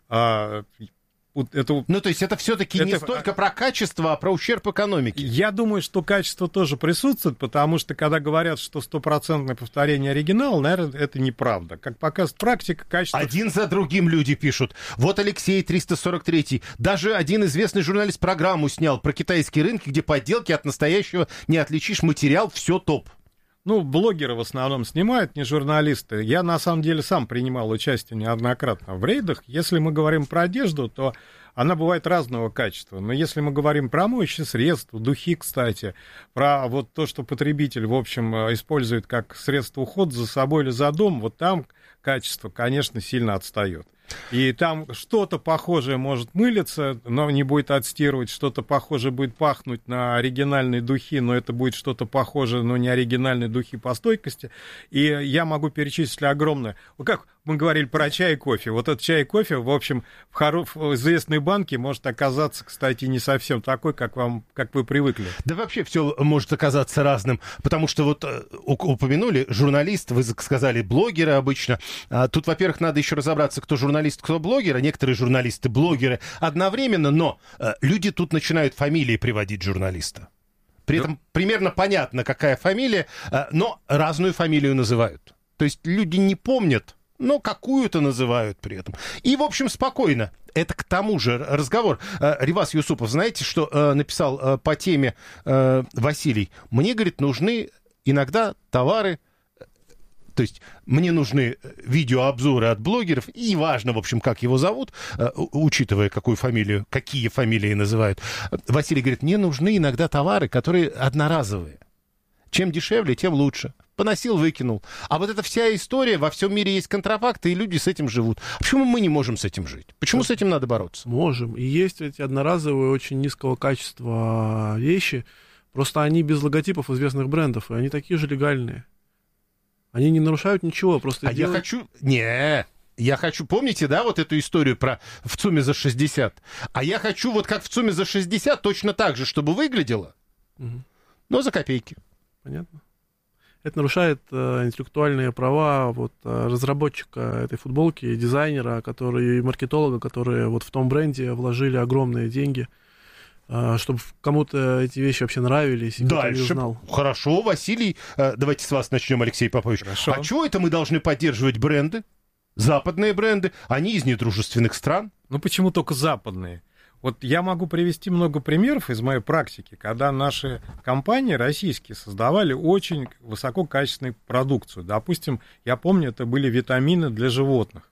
Это, ну, то есть это все-таки это... не столько про качество, а про ущерб экономике. Я думаю, что качество тоже присутствует, потому что, когда говорят, что стопроцентное повторение оригинала, наверное, это неправда. Как показывает практика, качество... Один за другим люди пишут. Вот Алексей, триста сорок три. Даже один известный журналист программу снял про китайские рынки, где подделки от настоящего не отличишь, материал, все топ. Ну, блогеры в основном снимают, не журналисты. Я, на самом деле, сам принимал участие неоднократно в рейдах. Если мы говорим про одежду, то она бывает разного качества. Но если мы говорим про моющие средства, духи, кстати, про вот то, что потребитель, в общем, использует как средство ухода за собой или за домом, вот там качество, конечно, сильно отстает. И там что-то похожее может мылиться, но не будет отстирывать, что-то похожее будет пахнуть на оригинальные духи, но это будет что-то похожее, но не оригинальные духи по стойкости. И я могу перечислить огромное. Как мы говорили про чай и кофе. Вот этот чай и кофе, в общем, в, хоро... в известной банке может оказаться, кстати, не совсем такой, как, вам... как вы привыкли. Да вообще все может оказаться разным, потому что вот упомянули журналист, вы сказали блогеры обычно. Тут, во-первых, надо еще разобраться, кто журналист, кто блогер, а некоторые журналисты блогеры одновременно, но люди тут начинают фамилии приводить журналиста. При этом примерно понятно, какая фамилия, но разную фамилию называют. То есть люди не помнят, но какую-то называют при этом. И, в общем, спокойно. Это к тому же разговор. Ривас Юсупов, знаете, что написал по теме Василий? Мне, говорит, нужны иногда товары, то есть мне нужны видеообзоры от блогеров, и важно, в общем, как его зовут, учитывая, какую фамилию, какие фамилии называют. Василий говорит, мне нужны иногда товары, которые одноразовые. Чем дешевле, тем лучше. Поносил, выкинул. А вот эта вся история, во всем мире есть контрафакт, и люди с этим живут. Почему мы не можем с этим жить? Почему с этим надо бороться? Можем. И есть эти одноразовые, очень низкого качества вещи, просто они без логотипов известных брендов, и они такие же легальные. Они не нарушают ничего, просто... А делают... я хочу... Не, я хочу... Помните, да, вот эту историю про в ЦУМе за шестьдесят? А я хочу вот как в ЦУМе за шестьдесят точно так же, чтобы выглядело, угу. но за копейки. Понятно. Это нарушает э, интеллектуальные права вот, э, разработчика этой футболки, дизайнера, который, и маркетолога, которые вот в том бренде вложили огромные деньги, э, чтобы кому-то эти вещи вообще нравились, и кто-то не узнал. Хорошо, Василий, э, давайте с вас начнем, Алексей Попович. Хорошо. А чего это мы должны поддерживать бренды? Западные бренды, они из недружественных стран? Ну почему только западные? Вот я могу привести много примеров из моей практики, когда наши компании российские создавали очень высококачественную продукцию. Допустим, я помню, это были витамины для животных.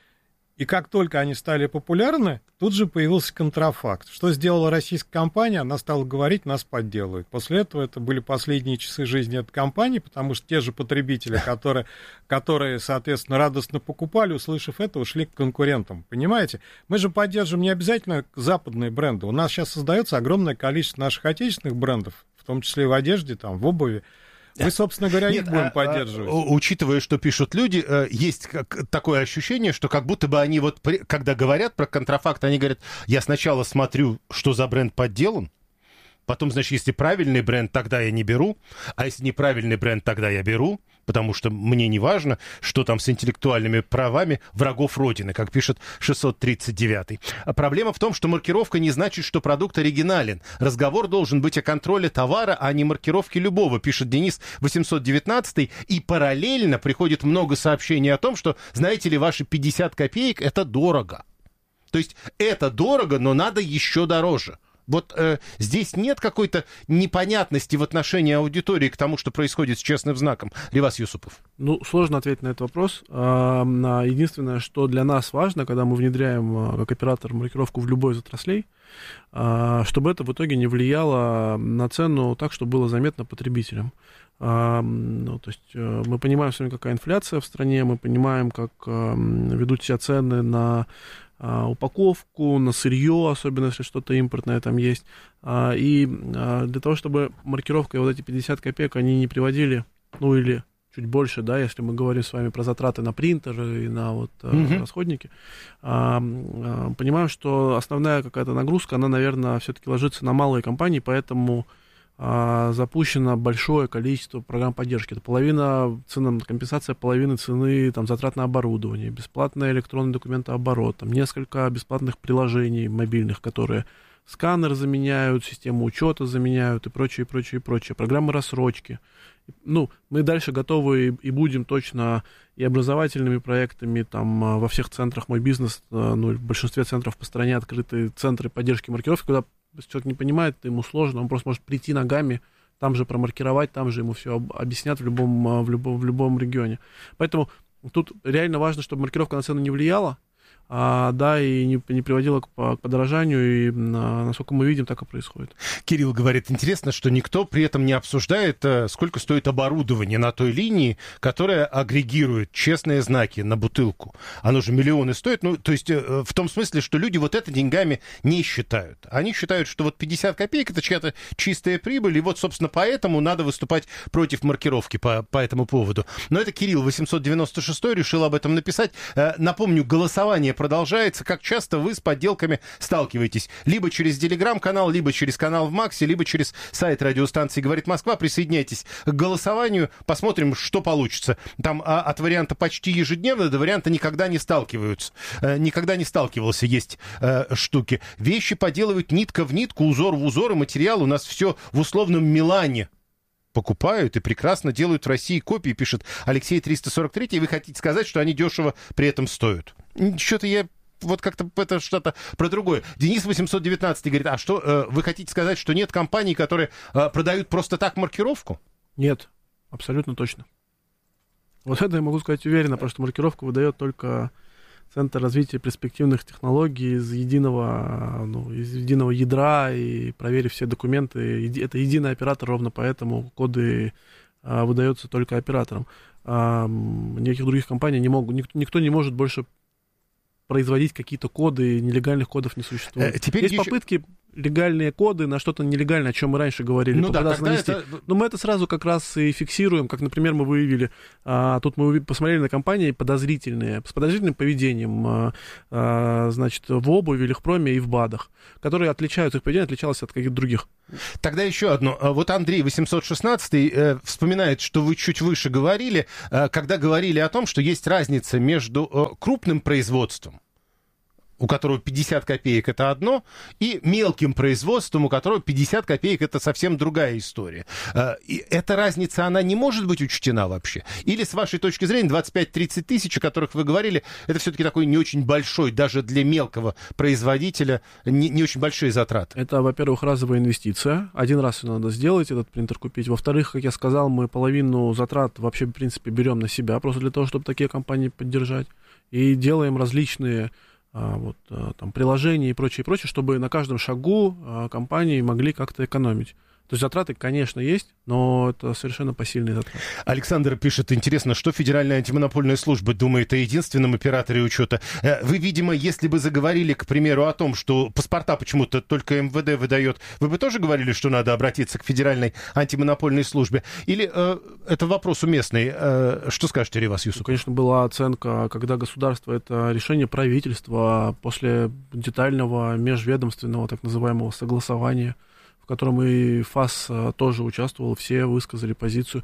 И как только они стали популярны, тут же появился контрафакт. Что сделала российская компания? Она стала говорить, нас подделывают. После этого это были последние часы жизни этой компании, потому что те же потребители, которые, которые, соответственно, радостно покупали, услышав это, ушли к конкурентам. Понимаете? Мы же поддерживаем не обязательно западные бренды. У нас сейчас создается огромное количество наших отечественных брендов, в том числе и в одежде, там, в обуви. Мы, собственно говоря, Нет, их будем а, поддерживать. А, учитывая, что пишут люди, есть как, такое ощущение, что как будто бы они вот, когда говорят про контрафакт, они говорят, я сначала смотрю, что за бренд подделан, потом, значит, если правильный бренд, тогда я не беру, а если неправильный бренд, тогда я беру, потому что мне не важно, что там с интеллектуальными правами врагов Родины, как пишет шестьсот тридцать девятый. А проблема в том, что маркировка не значит, что продукт оригинален. Разговор должен быть о контроле товара, а не маркировке любого, пишет Денис восемьсот девятнадцатый. И параллельно приходит много сообщений о том, что, знаете ли, ваши пятьдесят копеек – это дорого. То есть это дорого, но надо еще дороже. Вот э, здесь нет какой-то непонятности в отношении аудитории к тому, что происходит с честным знаком. Ривас Юсупов. Ну, сложно ответить на этот вопрос. Единственное, что для нас важно, когда мы внедряем как оператор маркировку в любой из отраслей, чтобы это в итоге не влияло на цену так, чтобы было заметно потребителям. Ну, то есть мы понимаем с вами, какая инфляция в стране, мы понимаем, как ведут себя цены на упаковку, на сырье, особенно если что-то импортное там есть. И для того, чтобы маркировка и вот эти пятьдесят копеек, они не приводили, ну или чуть больше, да, если мы говорим с вами про затраты на принтеры и на вот mm-hmm. расходники, понимаем, что основная какая-то нагрузка, она, наверное, все-таки ложится на малые компании, поэтому запущено большое количество программ поддержки. Это половина цены, компенсация половины цены там, затрат на оборудование, бесплатный электронный документооборот, там, несколько бесплатных приложений мобильных, которые сканер заменяют, систему учета заменяют и прочее, прочее, прочее. Программы рассрочки. Ну, мы дальше готовы и, и будем точно и образовательными проектами, там, во всех центрах «Мой бизнес», ну, в большинстве центров по стране открыты центры поддержки маркировки, куда если человек не понимает, ему сложно, он просто может прийти ногами, там же промаркировать, там же ему все объяснят в любом, в любом, в любом регионе. Поэтому тут реально важно, чтобы маркировка на цену не влияла, а, да, и не, не приводила к, к подорожанию, и а, насколько мы видим, так и происходит. Кирилл говорит, интересно, что никто при этом не обсуждает, сколько стоит оборудование на той линии, которая агрегирует честные знаки на бутылку. Оно же миллионы стоит, ну, то есть в том смысле, что люди вот это деньгами не считают. Они считают, что вот пятьдесят копеек это чья-то чистая прибыль, и вот, собственно, поэтому надо выступать против маркировки по, по этому поводу. Но это Кирилл восемьсот девяносто шестой решил об этом написать. Напомню, голосование продолжается. Как часто вы с подделками сталкиваетесь? Либо через телеграм-канал, либо через канал в Максе, либо через сайт радиостанции «Говорит Москва». Присоединяйтесь к голосованию. Посмотрим, что получится. Там а, от варианта почти ежедневно до варианта никогда не сталкиваются. Э, никогда не сталкивался. Есть э, штуки. Вещи поделывают нитка в нитку, узор в узор, и материал у нас все в условном Милане. Покупают и прекрасно делают в России копии, пишет Алексей триста сорок три, и вы хотите сказать, что они дешево при этом стоят. Что-то я вот как-то это что-то про другое. Денис восемьсот девятнадцатый говорит, а что, э, вы хотите сказать, что нет компаний, которые э, продают просто так маркировку? Нет, абсолютно точно. Вот это я могу сказать уверенно, потому что маркировку выдает только Центр развития перспективных технологий из единого, ну, из единого ядра, и проверив все документы, это единый оператор, ровно поэтому коды а, выдаются только операторам. А, никаких других компаний не могут, никто, никто не может больше производить какие-то коды, нелегальных кодов не существует. Теперь Есть еще... попытки легальные коды на что-то нелегальное, о чем мы раньше говорили. Ну да, тогда это... Но мы это сразу как раз и фиксируем, как, например, мы выявили, а, тут мы посмотрели на компании подозрительные, с подозрительным поведением, а, а, значит, в обуви, в Лихпроме и в БАДах, которые отличаются, их поведение отличалось от каких-то других. Тогда еще одно. Вот Андрей восемьсот шестнадцатый э, вспоминает, что вы чуть выше говорили, э, когда говорили о том, что есть разница между э, крупным производством, у которого пятьдесят копеек это одно, и мелким производством, у которого пятьдесят копеек это совсем другая история. И эта разница, она не может быть учтена вообще? Или, с вашей точки зрения, двадцать пять тридцать тысяч, о которых вы говорили, это все-таки такой не очень большой, даже для мелкого производителя, не, не очень большие затраты? Это, во-первых, разовая инвестиция. Один раз ее надо сделать, этот принтер купить. Во-вторых, как я сказал, мы половину затрат вообще, в принципе, берем на себя, просто для того, чтобы такие компании поддержать. И делаем различные вот, там, приложения и прочее, прочее, чтобы на каждом шагу компании могли как-то экономить. То есть затраты, конечно, есть, но это совершенно посильные затраты. Александр пишет, интересно, что Федеральная антимонопольная служба думает о единственном операторе учета. Вы, видимо, если бы заговорили, к примеру, о том, что паспорта почему-то только эм вэ дэ выдает, вы бы тоже говорили, что надо обратиться к Федеральной антимонопольной службе? Или э, это вопрос уместный? Э, что скажете, Ревас Юсупов? Ну, конечно, была оценка, когда государство, это решение правительства после детального межведомственного так называемого согласования, в котором и ФАС тоже участвовал, все высказали позицию.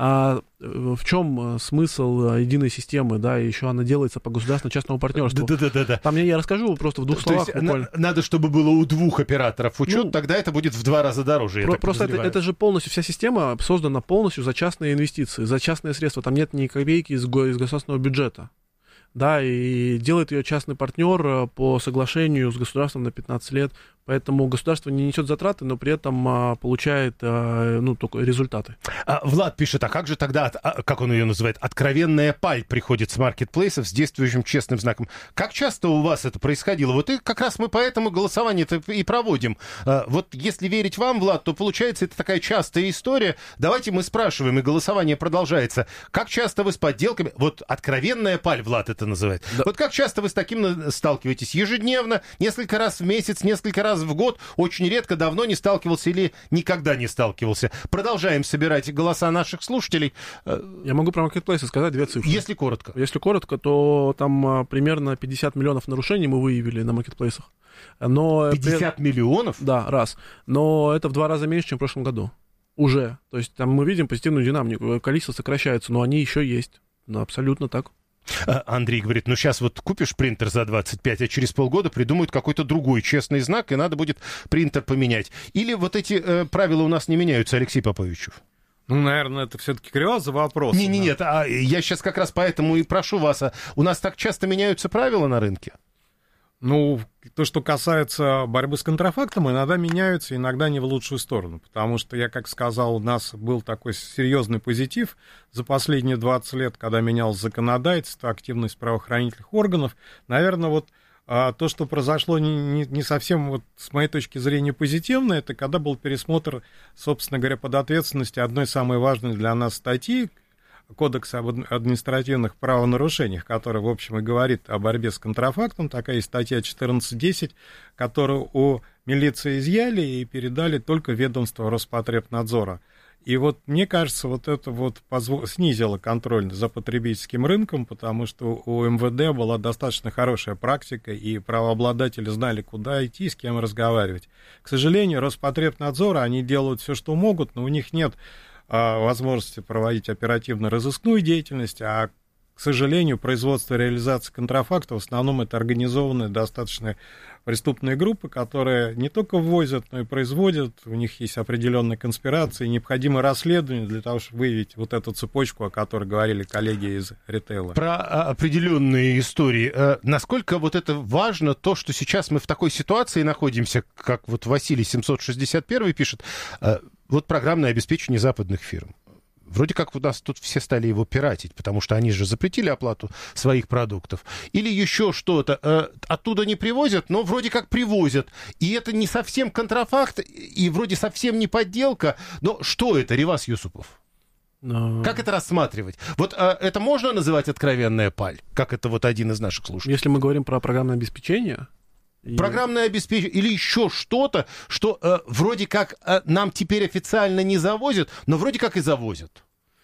А в чем смысл единой системы, да, и еще она делается по государственно-частному партнерству? Да-да-да. Там я, я расскажу просто в двух словах. То есть на, надо, чтобы было у двух операторов учет, ну, тогда это будет в два раза дороже. Про, просто это, это же полностью, вся система создана полностью за частные инвестиции, за частные средства. Там нет ни копейки из, из государственного бюджета. Да, и делает ее частный партнер по соглашению с государством на пятнадцать лет. Поэтому государство не несет затраты, но при этом а, получает а, ну, только результаты. А, Влад пишет, а как же тогда, а, как он ее называет, откровенная паль приходит с маркетплейсов с действующим честным знаком? Как часто у вас это происходило? Вот и как раз мы поэтому голосование-то и проводим. А, вот если верить вам, Влад, то получается это такая частая история. Давайте мы спрашиваем, и голосование продолжается. Как часто вы с подделками... Вот откровенная паль, Влад это называет. Да. Вот как часто вы с таким сталкиваетесь? Ежедневно, несколько раз в месяц, несколько раз в год, очень редко, давно не сталкивался или никогда не сталкивался. Продолжаем собирать голоса наших слушателей. Я могу про маркетплейсы сказать две цифры. Если коротко. Если коротко, то там примерно пятьдесят миллионов нарушений мы выявили на маркетплейсах. Но пятьдесят миллионов? Да, раз. Но это в два раза меньше, чем в прошлом году. Уже. То есть там мы видим позитивную динамику. Количество сокращается, но они еще есть. Ну, абсолютно так. Андрей говорит, ну сейчас вот купишь принтер за двадцать пять, а через полгода придумают какой-то другой честный знак, и надо будет принтер поменять. Или вот эти э, правила у нас не меняются, Алексей Поповичев? Ну, наверное, это все-таки криоза вопрос. Не, не, нет, а я сейчас как раз поэтому и прошу вас, а у нас так часто меняются правила на рынке? Ну, то, что касается борьбы с контрафактом, иногда меняются, иногда не в лучшую сторону. Потому что, я как сказал, у нас был такой серьезный позитив за последние двадцать лет, когда менялось законодательство, активность правоохранительных органов. Наверное, вот а, то, что произошло не, не, не совсем, вот, с моей точки зрения, позитивно, это когда был пересмотр, собственно говоря, под ответственностью одной самой важной для нас статьи, Кодекса об административных правонарушениях, который, в общем, и говорит о борьбе с контрафактом, такая есть статья четырнадцать десять, которую у милиции изъяли и передали только ведомству Роспотребнадзора. И вот, мне кажется, вот это вот позво... снизило контроль за потребительским рынком, потому что у эм вэ дэ была достаточно хорошая практика, и правообладатели знали, куда идти, с кем разговаривать. К сожалению, Роспотребнадзора, они делают все, что могут, но у них нет возможности проводить оперативно-розыскную деятельность, а, к сожалению, производство и реализация контрафакта в основном это организованные достаточно преступные группы, которые не только ввозят, но и производят, у них есть определенные конспирации, необходимо расследование для того, чтобы выявить вот эту цепочку, о которой говорили коллеги из ритейла. Про определенные истории. Насколько вот это важно, то, что сейчас мы в такой ситуации находимся, как вот Василий семьсот шестьдесят один пишет, вот программное обеспечение западных фирм. вроде как у нас тут все стали его пиратить, потому что они же запретили оплату своих продуктов. Или еще что-то. Э, оттуда не привозят, но вроде как привозят. И это не совсем контрафакт, и вроде совсем не подделка. Но что это, Ривас Юсупов? Но... Как это рассматривать? Вот э, это можно называть откровенная паль, как это вот один из наших слушателей? Если мы говорим про программное обеспечение... И... Программное обеспечение или еще что-то, что э, вроде как э, нам теперь официально не завозят, но вроде как и завозят.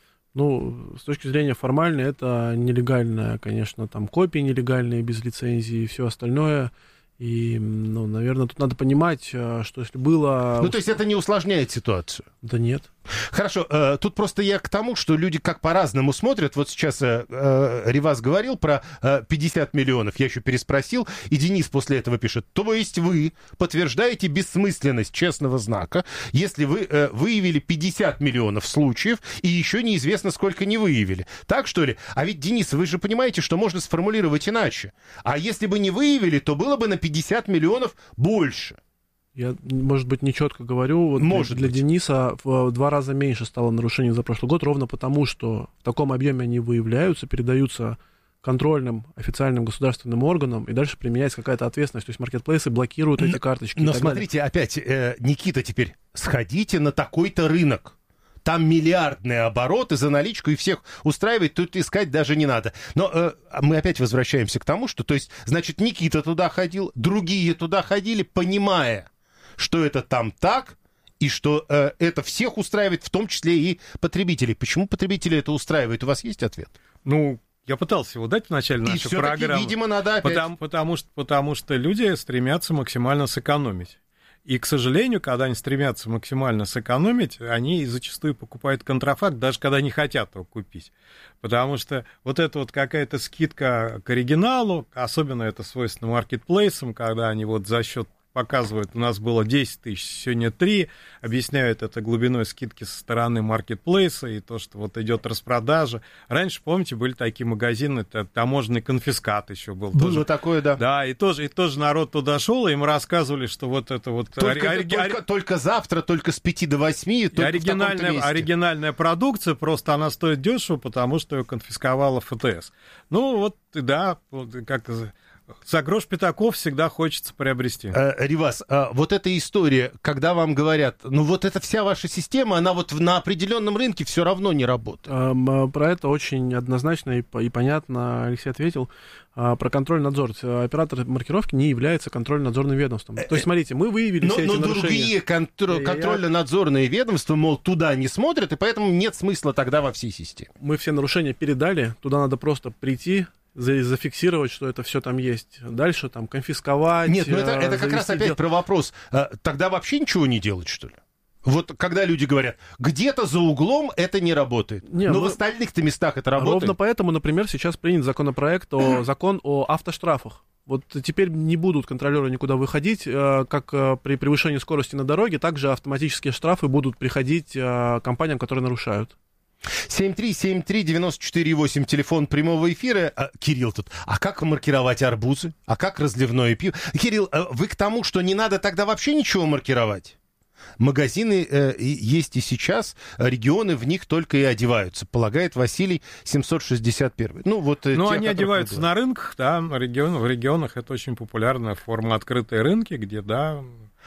Ну, с точки зрения формальной, это нелегальная, конечно, там копии нелегальные, без лицензии и все остальное. И, ну, наверное, тут надо понимать, что если было... Ну, то есть это не усложняет ситуацию? Да нет. Хорошо, э, тут просто я к тому, что люди как по-разному смотрят. Вот сейчас э, э, Ривас говорил про э, пятьдесят миллионов, я еще переспросил, и Денис после этого пишет: то есть вы подтверждаете бессмысленность честного знака, если вы э, выявили пятьдесят миллионов случаев, и еще неизвестно, сколько не выявили. Так, что ли? А ведь, Денис, вы же понимаете, что можно сформулировать иначе. А если бы не выявили, то было бы на пятьдесят миллионов больше. Я, может быть, нечетко говорю. Вот может для быть. Дениса в два раза меньше стало нарушений за прошлый год, ровно потому, что в таком объеме они выявляются, передаются контрольным официальным государственным органам, и дальше применяется какая-то ответственность. То есть маркетплейсы блокируют эти карточки. Но смотрите, далее. опять, э, Никита, теперь сходите на такой-то рынок. Там миллиардные обороты за наличку, и всех устраивает, тут искать даже не надо. Но э, мы опять возвращаемся к тому, что, то есть, значит, Никита туда ходил, другие туда ходили, понимая, что это там так, и что э, это всех устраивает, в том числе и потребителей. Почему потребители это устраивает? У вас есть ответ? Ну, я пытался его дать в начале и нашей программы. Видимо, надо опять... Потому, потому, что, потому что люди стремятся максимально сэкономить. И, к сожалению, когда они стремятся максимально сэкономить, они зачастую покупают контрафакт, даже когда не хотят его купить. Потому что вот это вот какая-то скидка к оригиналу, особенно это свойственно маркетплейсам, когда они вот за счет показывают, у нас было десять тысяч, сегодня три, объясняют это глубиной скидки со стороны маркетплейса и то, что вот идет распродажа. Раньше, помните, были такие магазины, это таможенный конфискат еще был. Было тоже. такое, да. Да, и тоже, и тоже народ туда шел, и им рассказывали, что вот это вот... Только, ори- только, ори- только завтра, только с пяти до восьми, только оригинальная, оригинальная продукция, просто она стоит дешево, потому что ее конфисковала эф тэ эс. Ну вот, да, вот, как... За грош пятаков всегда хочется приобрести. Ривас, вот эта история, когда вам говорят, ну вот эта вся ваша система, она вот на определенном рынке все равно не работает. Про это очень однозначно и понятно Алексей ответил. Про контроль-надзор. Оператор маркировки не является контрольно-надзорным ведомством. То есть, смотрите, мы выявили но, все эти но нарушения. другие контр- контрольно-надзорные ведомства, мол, туда не смотрят, и поэтому нет смысла тогда во всей системе. Мы все нарушения передали, туда надо просто прийти, зафиксировать, что это все там есть. Дальше там конфисковать. Нет, ну это, это как раз опять дел... про вопрос. Тогда вообще ничего не делать, что ли? Вот когда люди говорят, где-то за углом это не работает, не, но ну, в остальных-то местах это работает. Ровно поэтому, например, сейчас принят законопроект, о, закон о автоштрафах. Вот теперь не будут контролеры никуда выходить, как при превышении скорости на дороге, также автоматические штрафы будут приходить компаниям, которые нарушают. семь три семь три девять четыре восемь, телефон прямого эфира. А, Кирилл тут. А как маркировать арбузы? А как разливное пиво? Кирилл, вы к тому, что не надо тогда вообще ничего маркировать? Магазины э, есть и сейчас, регионы в них только и одеваются, полагает Василий семьсот шестьдесят один. Ну, вот, ну те, они одеваются на рынках, да, регион, в регионах это очень популярная форма открытые рынки, где, да,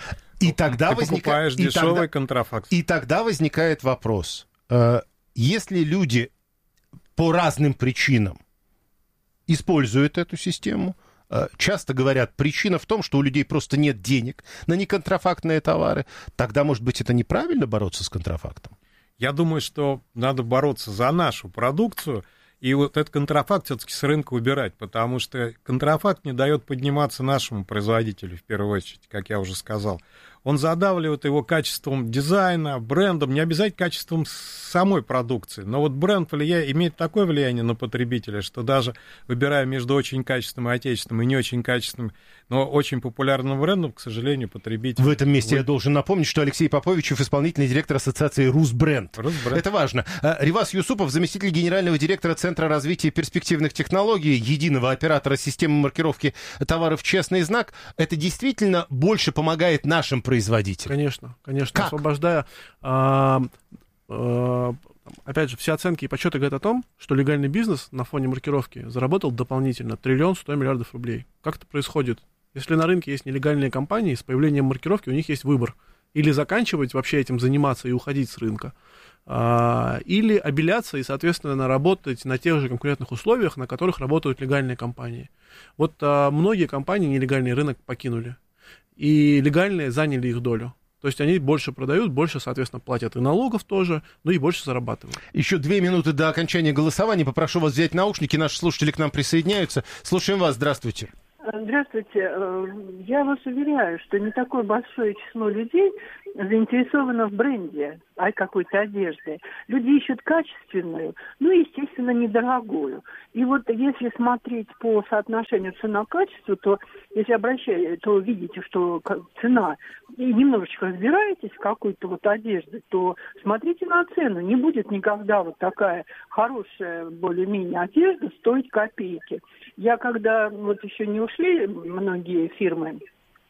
и тогда ты возникает, покупаешь и дешевый тогда, контрафакт. И тогда возникает вопрос, э, если люди по разным причинам используют эту систему, часто говорят, причина в том, что у людей просто нет денег на неконтрафактные товары, тогда, может быть, это неправильно бороться с контрафактом? Я думаю, что надо бороться за нашу продукцию и вот этот контрафакт все-таки с рынка убирать, потому что контрафакт не дает подниматься нашему производителю, в первую очередь, как я уже сказал. Он задавливает его качеством дизайна, брендом, не обязательно качеством самой продукции. Но вот бренд влияет, имеет такое влияние на потребителя, что даже выбирая между очень качественным и отечественным и не очень качественным, но очень популярным брендом, к сожалению, потребитель... В этом месте Вы... я должен напомнить, что Алексей Поповичев, исполнительный директор ассоциации «Русбренд». Русбренд. Это важно. Ривас Юсупов, заместитель генерального директора Центра развития перспективных технологий, единого оператора системы маркировки товаров «Честный знак». Это действительно больше помогает нашим производителям? Конечно, конечно. Как? Освобождая... А, а, опять же, все оценки и подсчеты говорят о том, что легальный бизнес на фоне маркировки заработал дополнительно триллион сто миллиардов рублей. Как это происходит? Если на рынке есть нелегальные компании, с появлением маркировки у них есть выбор. Или заканчивать вообще этим заниматься и уходить с рынка, или обеляться и, соответственно, работать на тех же конкурентных условиях, на которых работают легальные компании. Вот а, многие компании нелегальный рынок покинули, и легальные заняли их долю. То есть они больше продают, больше, соответственно, платят и налогов тоже, ну и больше зарабатывают. Еще две минуты до окончания голосования. Попрошу вас взять наушники. Наши слушатели к нам присоединяются. Слушаем вас. Здравствуйте. Здравствуйте. Я вас уверяю, что не такое большое число людей заинтересовано в бренде, а какой-то одежде. Люди ищут качественную, ну, естественно, недорогую. И вот если смотреть по соотношению цена-качество, то если обращаете, то видите, что цена, и немножечко разбираетесь в какой-то вот одежде, то смотрите на цену. Не будет никогда вот такая хорошая, более-менее одежда стоить копейки. Я когда вот еще не ушли многие фирмы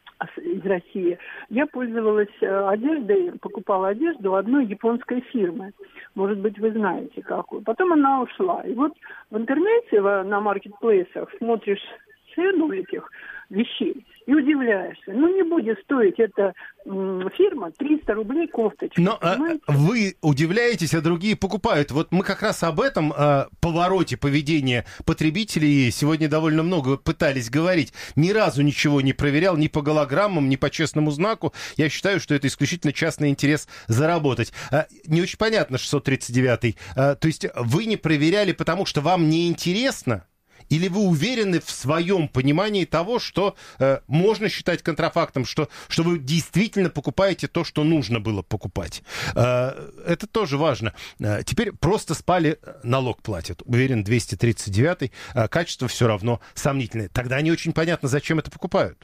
из России, я пользовалась одеждой, покупала одежду у одной японской фирмы. Может быть, вы знаете какую. Потом она ушла. И вот в интернете, на маркетплейсах смотришь цену этих вещей и удивляешься. Ну, не будет стоить эта м, фирма триста рублей кофточка. Но а, вы удивляетесь, а другие покупают. Вот мы как раз об этом а, повороте поведения потребителей сегодня довольно много пытались говорить. Ни разу ничего не проверял, ни по голограммам, ни по честному знаку. Я считаю, что это исключительно частный интерес заработать. А, не очень понятно, шестьсот тридцать девятый. А, то есть вы не проверяли, потому что вам не интересно? Или вы уверены в своем понимании того, что э, можно считать контрафактом, что, что вы действительно покупаете то, что нужно было покупать? Э, это тоже важно. Э, теперь просто спали, налог платят. Уверен, двести тридцать девятый. Э, качество все равно сомнительное. Тогда не очень понятно, зачем это покупают.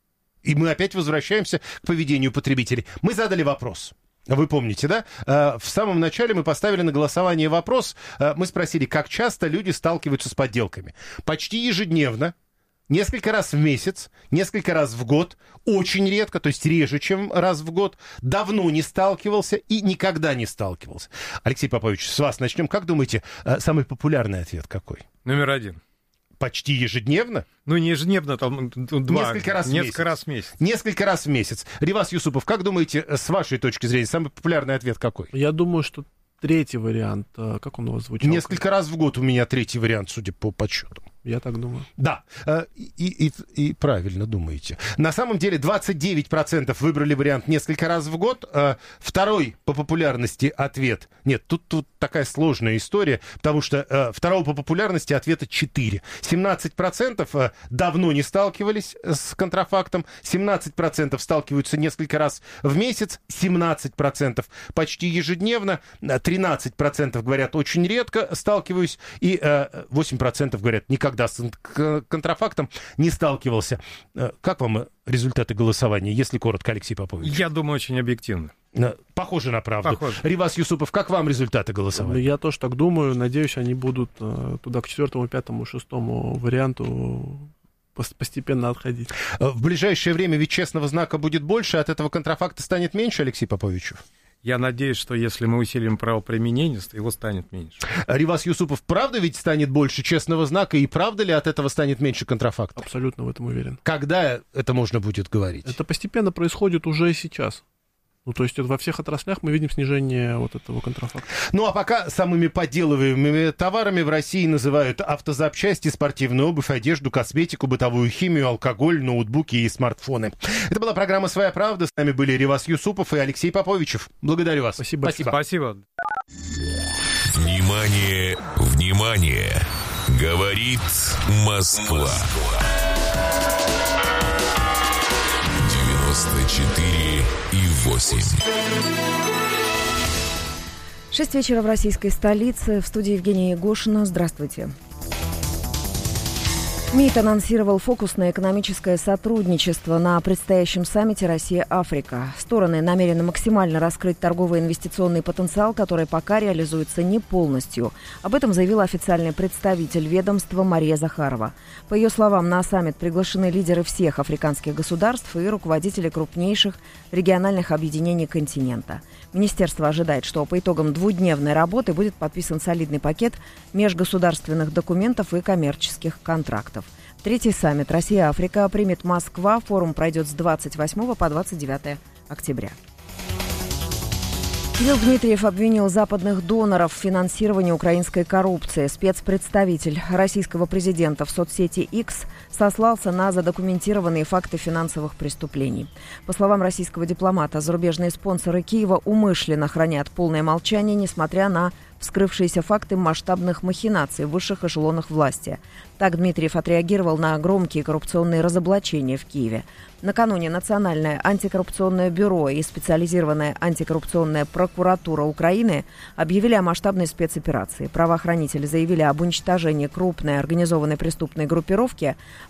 И мы опять возвращаемся к поведению потребителей. Мы задали вопрос. Вы помните, да? В самом начале мы поставили на голосование вопрос. Мы спросили, как часто люди сталкиваются с подделками. Почти ежедневно, несколько раз в месяц, несколько раз в год, очень редко, то есть реже, чем раз в год, давно не сталкивался и никогда не сталкивался. Алексей Попович, с вас начнем. Как думаете, самый популярный ответ какой? Номер один. Почти ежедневно? Ну, не ежедневно, там два. Несколько раз в Несколько месяц. раз в месяц. Несколько раз в месяц. Ривас Юсупов, как думаете, с вашей точки зрения, самый популярный ответ какой? Я думаю, что третий вариант, как он у вас звучал? Несколько раз в год у меня третий вариант, судя по подсчетам. Я так думаю. Да, и, и, и правильно думаете. На самом деле двадцать девять процентов выбрали вариант несколько раз в год. Второй по популярности ответ... Нет, тут, тут такая сложная история, потому что второго по популярности ответа четыре. семнадцать процентов давно не сталкивались с контрафактом, семнадцать процентов сталкиваются несколько раз в месяц, семнадцать процентов почти ежедневно, тринадцать процентов говорят очень редко сталкиваюсь, и восемь процентов говорят никогда с контрафактом не сталкивался. Как вам результаты голосования, если коротко, Алексей Попович? Я думаю, очень объективно. Похоже на правду. Похоже. Ривас Юсупов, как вам результаты голосования? Я тоже так думаю. Надеюсь, они будут туда к четвертому, пятому, шестому варианту постепенно отходить. В ближайшее время ведь честного знака будет больше, от этого контрафакта станет меньше, Алексей Поповичев? Я надеюсь, что если мы усилим правоприменение, его станет меньше. Ривас Юсупов, правда ведь станет больше честного знака, и правда ли от этого станет меньше контрафакта? Абсолютно в этом уверен. Когда это можно будет говорить? Это постепенно происходит уже сейчас. Ну, то есть это во всех отраслях мы видим снижение вот этого контрафакта. Ну, а пока самыми подделываемыми товарами в России называют автозапчасти, спортивную обувь, одежду, косметику, бытовую химию, алкоголь, ноутбуки и смартфоны. Это была программа «Своя правда». С нами были Ривас Юсупов и Алексей Поповичев. Благодарю вас. Спасибо. Спасибо. Спасибо. Внимание, внимание! Говорит Москва. девяносто четыре и восемь. Шесть вечера в российской столице. В студии Евгения Егошина. Здравствуйте. МИД анонсировал фокусное экономическое сотрудничество на предстоящем саммите Россия-Африка. Стороны намерены максимально раскрыть торговый и инвестиционный потенциал, который пока реализуется не полностью. Об этом заявила официальный представитель ведомства Мария Захарова. По ее словам, на саммит приглашены лидеры всех африканских государств и руководители крупнейших региональных объединений континента. Министерство ожидает, что по итогам двухдневной работы будет подписан солидный пакет межгосударственных документов и коммерческих контрактов. Третий саммит «Россия-Африка» примет Москва. Форум пройдет с двадцать восьмого по двадцать девятое октября. Кирилл Дмитриев обвинил западных доноров в финансировании украинской коррупции. Спецпредставитель российского президента в соцсети X сослался на задокументированные факты финансовых преступлений. По словам российского дипломата, зарубежные спонсоры Киева умышленно хранят полное молчание, несмотря на вскрывшиеся факты масштабных махинаций в высших эшелонах власти. Так Дмитриев отреагировал на громкие коррупционные разоблачения в Киеве. Накануне Национальное антикоррупционное бюро и специализированная антикоррупционная прокуратура Украины объявили о масштабной спецоперации. Правоохранители заявили об уничтожении крупной организованной преступной группировки,